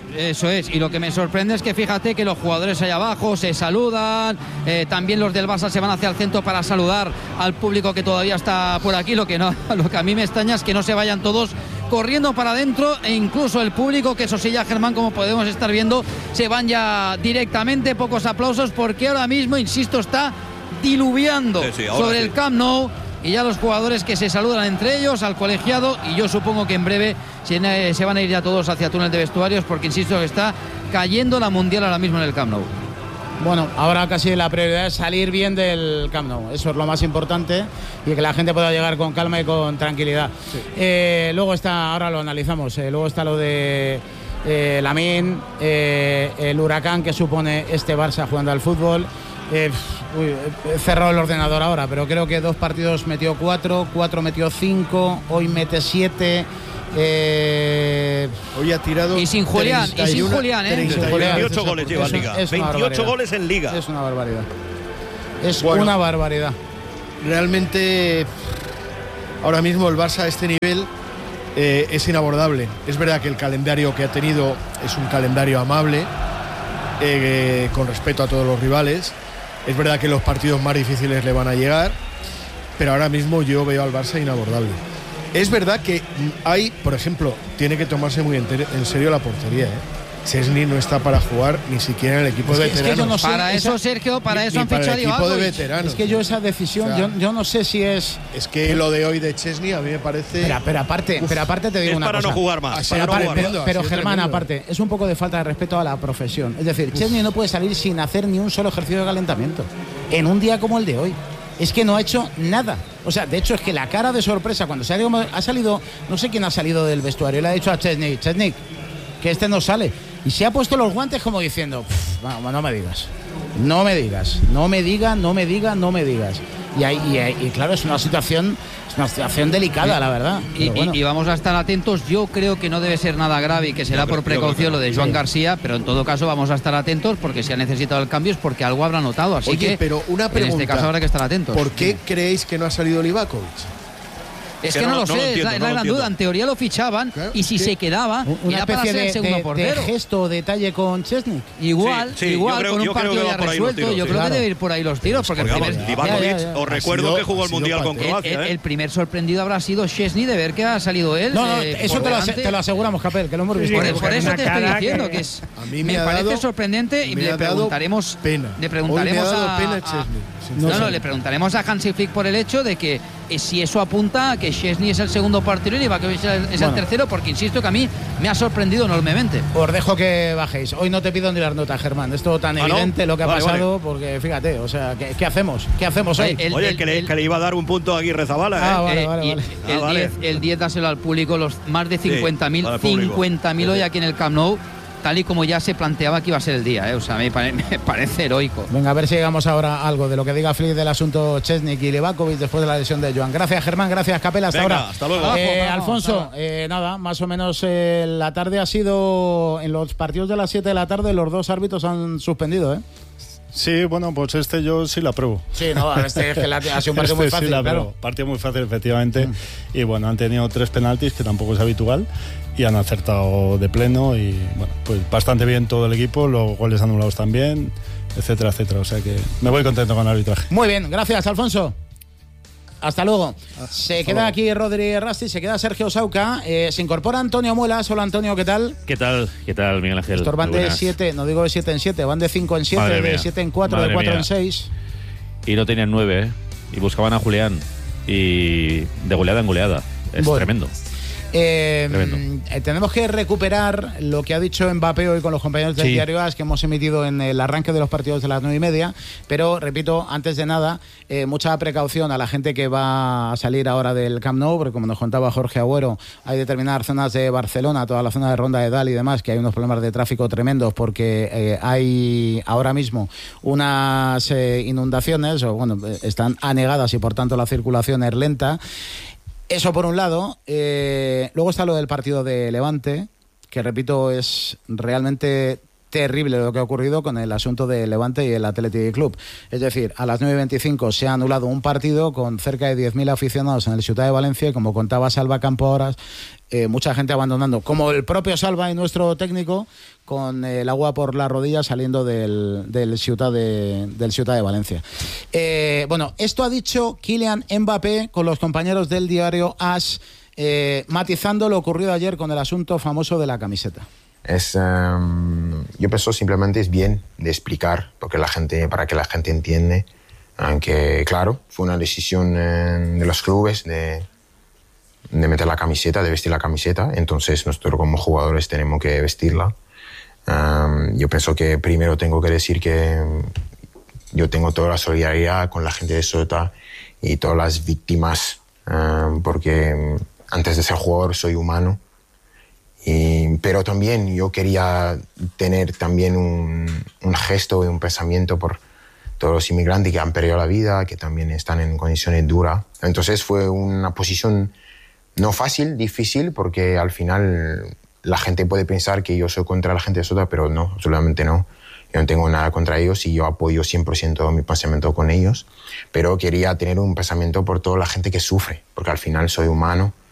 Eso es, y lo que me sorprende es que fíjate que los jugadores allá abajo se saludan, eh, también los del Barça se van hacia el centro para saludar al público que todavía está por aquí. Lo que no, lo que a mí me extraña es que no se vayan todos corriendo para adentro, e incluso el público, que eso sí ya, Germán, como podemos estar viendo, se van ya directamente. Pocos aplausos porque ahora mismo, insisto, está diluviando sí, sí, sobre sí. el Camp Nou, y ya los jugadores que se saludan entre ellos, al colegiado, y yo supongo que en breve se, se van a ir ya todos hacia túnel de vestuarios, porque insisto que está cayendo la Mundial ahora mismo en el Camp Nou. Bueno, ahora casi la prioridad es salir bien del Camp Nou, eso es lo más importante, y que la gente pueda llegar con calma y con tranquilidad. Sí. Eh, luego está, ahora lo analizamos, eh, luego está lo de eh, Lamine, eh, el huracán que supone este Barça jugando al fútbol. Eh, uy, he cerrado el ordenador ahora, pero creo que dos partidos metió cuatro, cuatro metió cinco, hoy mete siete. Eh, hoy ha tirado y sin Julián, y sin Julián, ¿eh? veintiocho goles lleva en Liga. veintiocho goles en Liga. Es una barbaridad. Es bueno, una barbaridad. Realmente, ahora mismo el Barça a este nivel eh, es inabordable. Es verdad que el calendario que ha tenido es un calendario amable, eh, con respeto a todos los rivales. Es verdad que los partidos más difíciles le van a llegar, pero ahora mismo yo veo al Barça inabordable. Es verdad que hay, por ejemplo, tiene que tomarse muy en, en serio la portería, ¿eh? Szczęsny no está para jugar ni siquiera en el equipo de veteranos. Es que yo no sé, para eso, esa, Sergio, para eso han fichado el equipo de veteranos. Es que yo esa decisión, o sea, yo, yo no sé si es... Es que lo de hoy de Szczęsny a mí me parece... Pero, pero aparte, uf, pero aparte te digo es una para cosa. no jugar más. Pero, para aparte, no jugar pero, más. pero Germán, aparte, es un poco de falta de respeto a la profesión. Es decir, Szczęsny no puede salir sin hacer ni un solo ejercicio de calentamiento en un día como el de hoy. Es que no ha hecho nada. O sea, de hecho es que la cara de sorpresa cuando se ha, ha salido, no sé quién ha salido del vestuario, le ha dicho a Szczęsny, Szczęsny, que este no sale. Y se ha puesto los guantes como diciendo, no, no me digas, no me digas, no me digas, no me digas, no me digas. Y, hay, y, y claro, es una situación, es una situación delicada, la verdad. Y, bueno. y, y vamos a estar atentos. Yo creo que no debe ser nada grave y que será por precaución lo de Joan sí. García, pero en todo caso vamos a estar atentos, porque si ha necesitado el cambio es porque algo habrá notado. Así Oye, que pero una pregunta, en este caso habrá que estar atentos. ¿Por qué sí. creéis que no ha salido Livakovic? Es que no, no lo sé, no lo entiendo, es la, no la gran duda. En teoría lo fichaban, claro, y si se quedaba, una era para especie ser el segundo de, portero. De gesto o detalle con Szczęsny. Igual, sí, sí, igual, creo, con un partido ya resuelto. Tiros, yo sí. creo claro. que debe ir por ahí los tiros. Porque, porque el primer, Livakovic, ya, ya, ya. os recuerdo sido, que jugó el Mundial con Croacia. El, ¿eh? el primer sorprendido habrá sido Szczęsny de ver que ha salido él. No, no, eh, eso te lo, te lo aseguramos, Capel, que lo hemos visto. Por, por eso te estoy diciendo que, que es, a mí me, me parece dado, sorprendente y le preguntaremos. Pena. Le preguntaremos Hoy me ha dado a. Pena a no, no, sé. no, le preguntaremos a Hansi Flick por el hecho de que eh, si eso apunta a que Szczęsny es el segundo portero y Livakovic es el, es bueno. el tercero, porque insisto que a mí me ha sorprendido enormemente. Os dejo que bajéis. Hoy no te pido ni las notas, Germán. Es todo tan ¿Ah, evidente no? lo que ha vale, pasado, vale. porque fíjate, o sea, ¿qué, qué hacemos? ¿Qué hacemos hoy? El, Oye, el, que, le, el, que le iba a dar un punto a Aguirre Zabala, ¿eh? Ah, vale, vale, eh, vale. El, ah, vale. el diez dáselo al público, los más de cincuenta mil, sí, cincuenta mil hoy aquí en el Camp Nou, tal y como ya se planteaba que iba a ser el día, ¿eh? O sea, me, pare, me parece heroico. Venga, a ver si llegamos ahora a algo de lo que diga Flick del asunto Szczęsny y Livakovic después de la lesión de Joan. Gracias, Germán, gracias, Capela, hasta Venga, ahora. Hasta luego. Eh, vamos, Alfonso, vamos. Eh, nada, más o menos eh, la tarde ha sido, en los partidos de las siete de la tarde, los dos árbitros han suspendido, ¿eh? Sí, bueno, pues este yo sí la apruebo. Sí, no, este es que la, ha sido un partido este muy fácil, sí la claro. Partido muy fácil, efectivamente. Mm. Y bueno, han tenido tres penaltis, que tampoco es habitual, y han acertado de pleno. Y bueno, pues bastante bien todo el equipo, los goles anulados también, etcétera, etcétera. O sea que me voy contento con el arbitraje. Muy bien, gracias, Alfonso. Hasta luego. Se Hasta queda luego. aquí Rodri Rasti, se queda Sergio Sauca. Eh, se incorpora Antonio Muelas. Hola, Antonio, ¿qué tal? ¿Qué tal? ¿Qué tal, Miguel Ángel? Estos van de siete, no digo de siete en siete, van de cinco en siete, de siete en cuatro, de cuatro en seis. Y no tenían nueve, ¿eh? Y buscaban a Julián. Y de goleada en goleada. Es bueno. tremendo. Eh, eh, tenemos que recuperar lo que ha dicho Mbappé hoy con los compañeros del sí. Diario As, que hemos emitido en el arranque de los partidos de las nueve y media, pero repito, antes de nada, eh, mucha precaución a la gente que va a salir ahora del Camp Nou, porque como nos contaba Jorge Agüero, hay determinadas zonas de Barcelona, toda la zona de Ronda de Dalt y demás, que hay unos problemas de tráfico tremendos, porque eh, hay ahora mismo unas eh, inundaciones, o bueno, están anegadas y por tanto la circulación es lenta. Eso por un lado. Eh, luego está lo del partido de Levante, que repito, es realmente terrible lo que ha ocurrido con el asunto de Levante y el Athletic Club. Es decir, a las nueve y veinticinco se ha anulado un partido con cerca de diez mil aficionados en el Ciutat de Valencia y, como contaba Salva Campo ahora, eh, mucha gente abandonando, como el propio Salva y nuestro técnico, con el agua por las rodillas saliendo del, del, Ciutat, de, del Ciutat de Valencia. Eh, bueno, esto ha dicho Kylian Mbappé con los compañeros del diario AS, eh, matizando lo ocurrido ayer con el asunto famoso de la camiseta. Es, um, yo pienso simplemente es bien de explicar porque la gente, para que la gente entiende, aunque claro, fue una decisión eh, de los clubes de, de meter la camiseta, de vestir la camiseta, entonces nosotros como jugadores tenemos que vestirla. Um, yo pienso que primero tengo que decir que yo tengo toda la solidaridad con la gente de Sota y todas las víctimas, um, porque antes de ser jugador soy humano. Y, pero también yo quería tener también un, un gesto y un pensamiento por todos los inmigrantes que han perdido la vida, que también están en condiciones duras. Entonces fue una posición no fácil, difícil, porque al final la gente puede pensar que yo soy contra la gente de Sota, pero no, absolutamente no. Yo no tengo nada contra ellos y yo apoyo cien por ciento mi pensamiento con ellos, pero quería tener un pensamiento por toda la gente que sufre, porque al final soy humano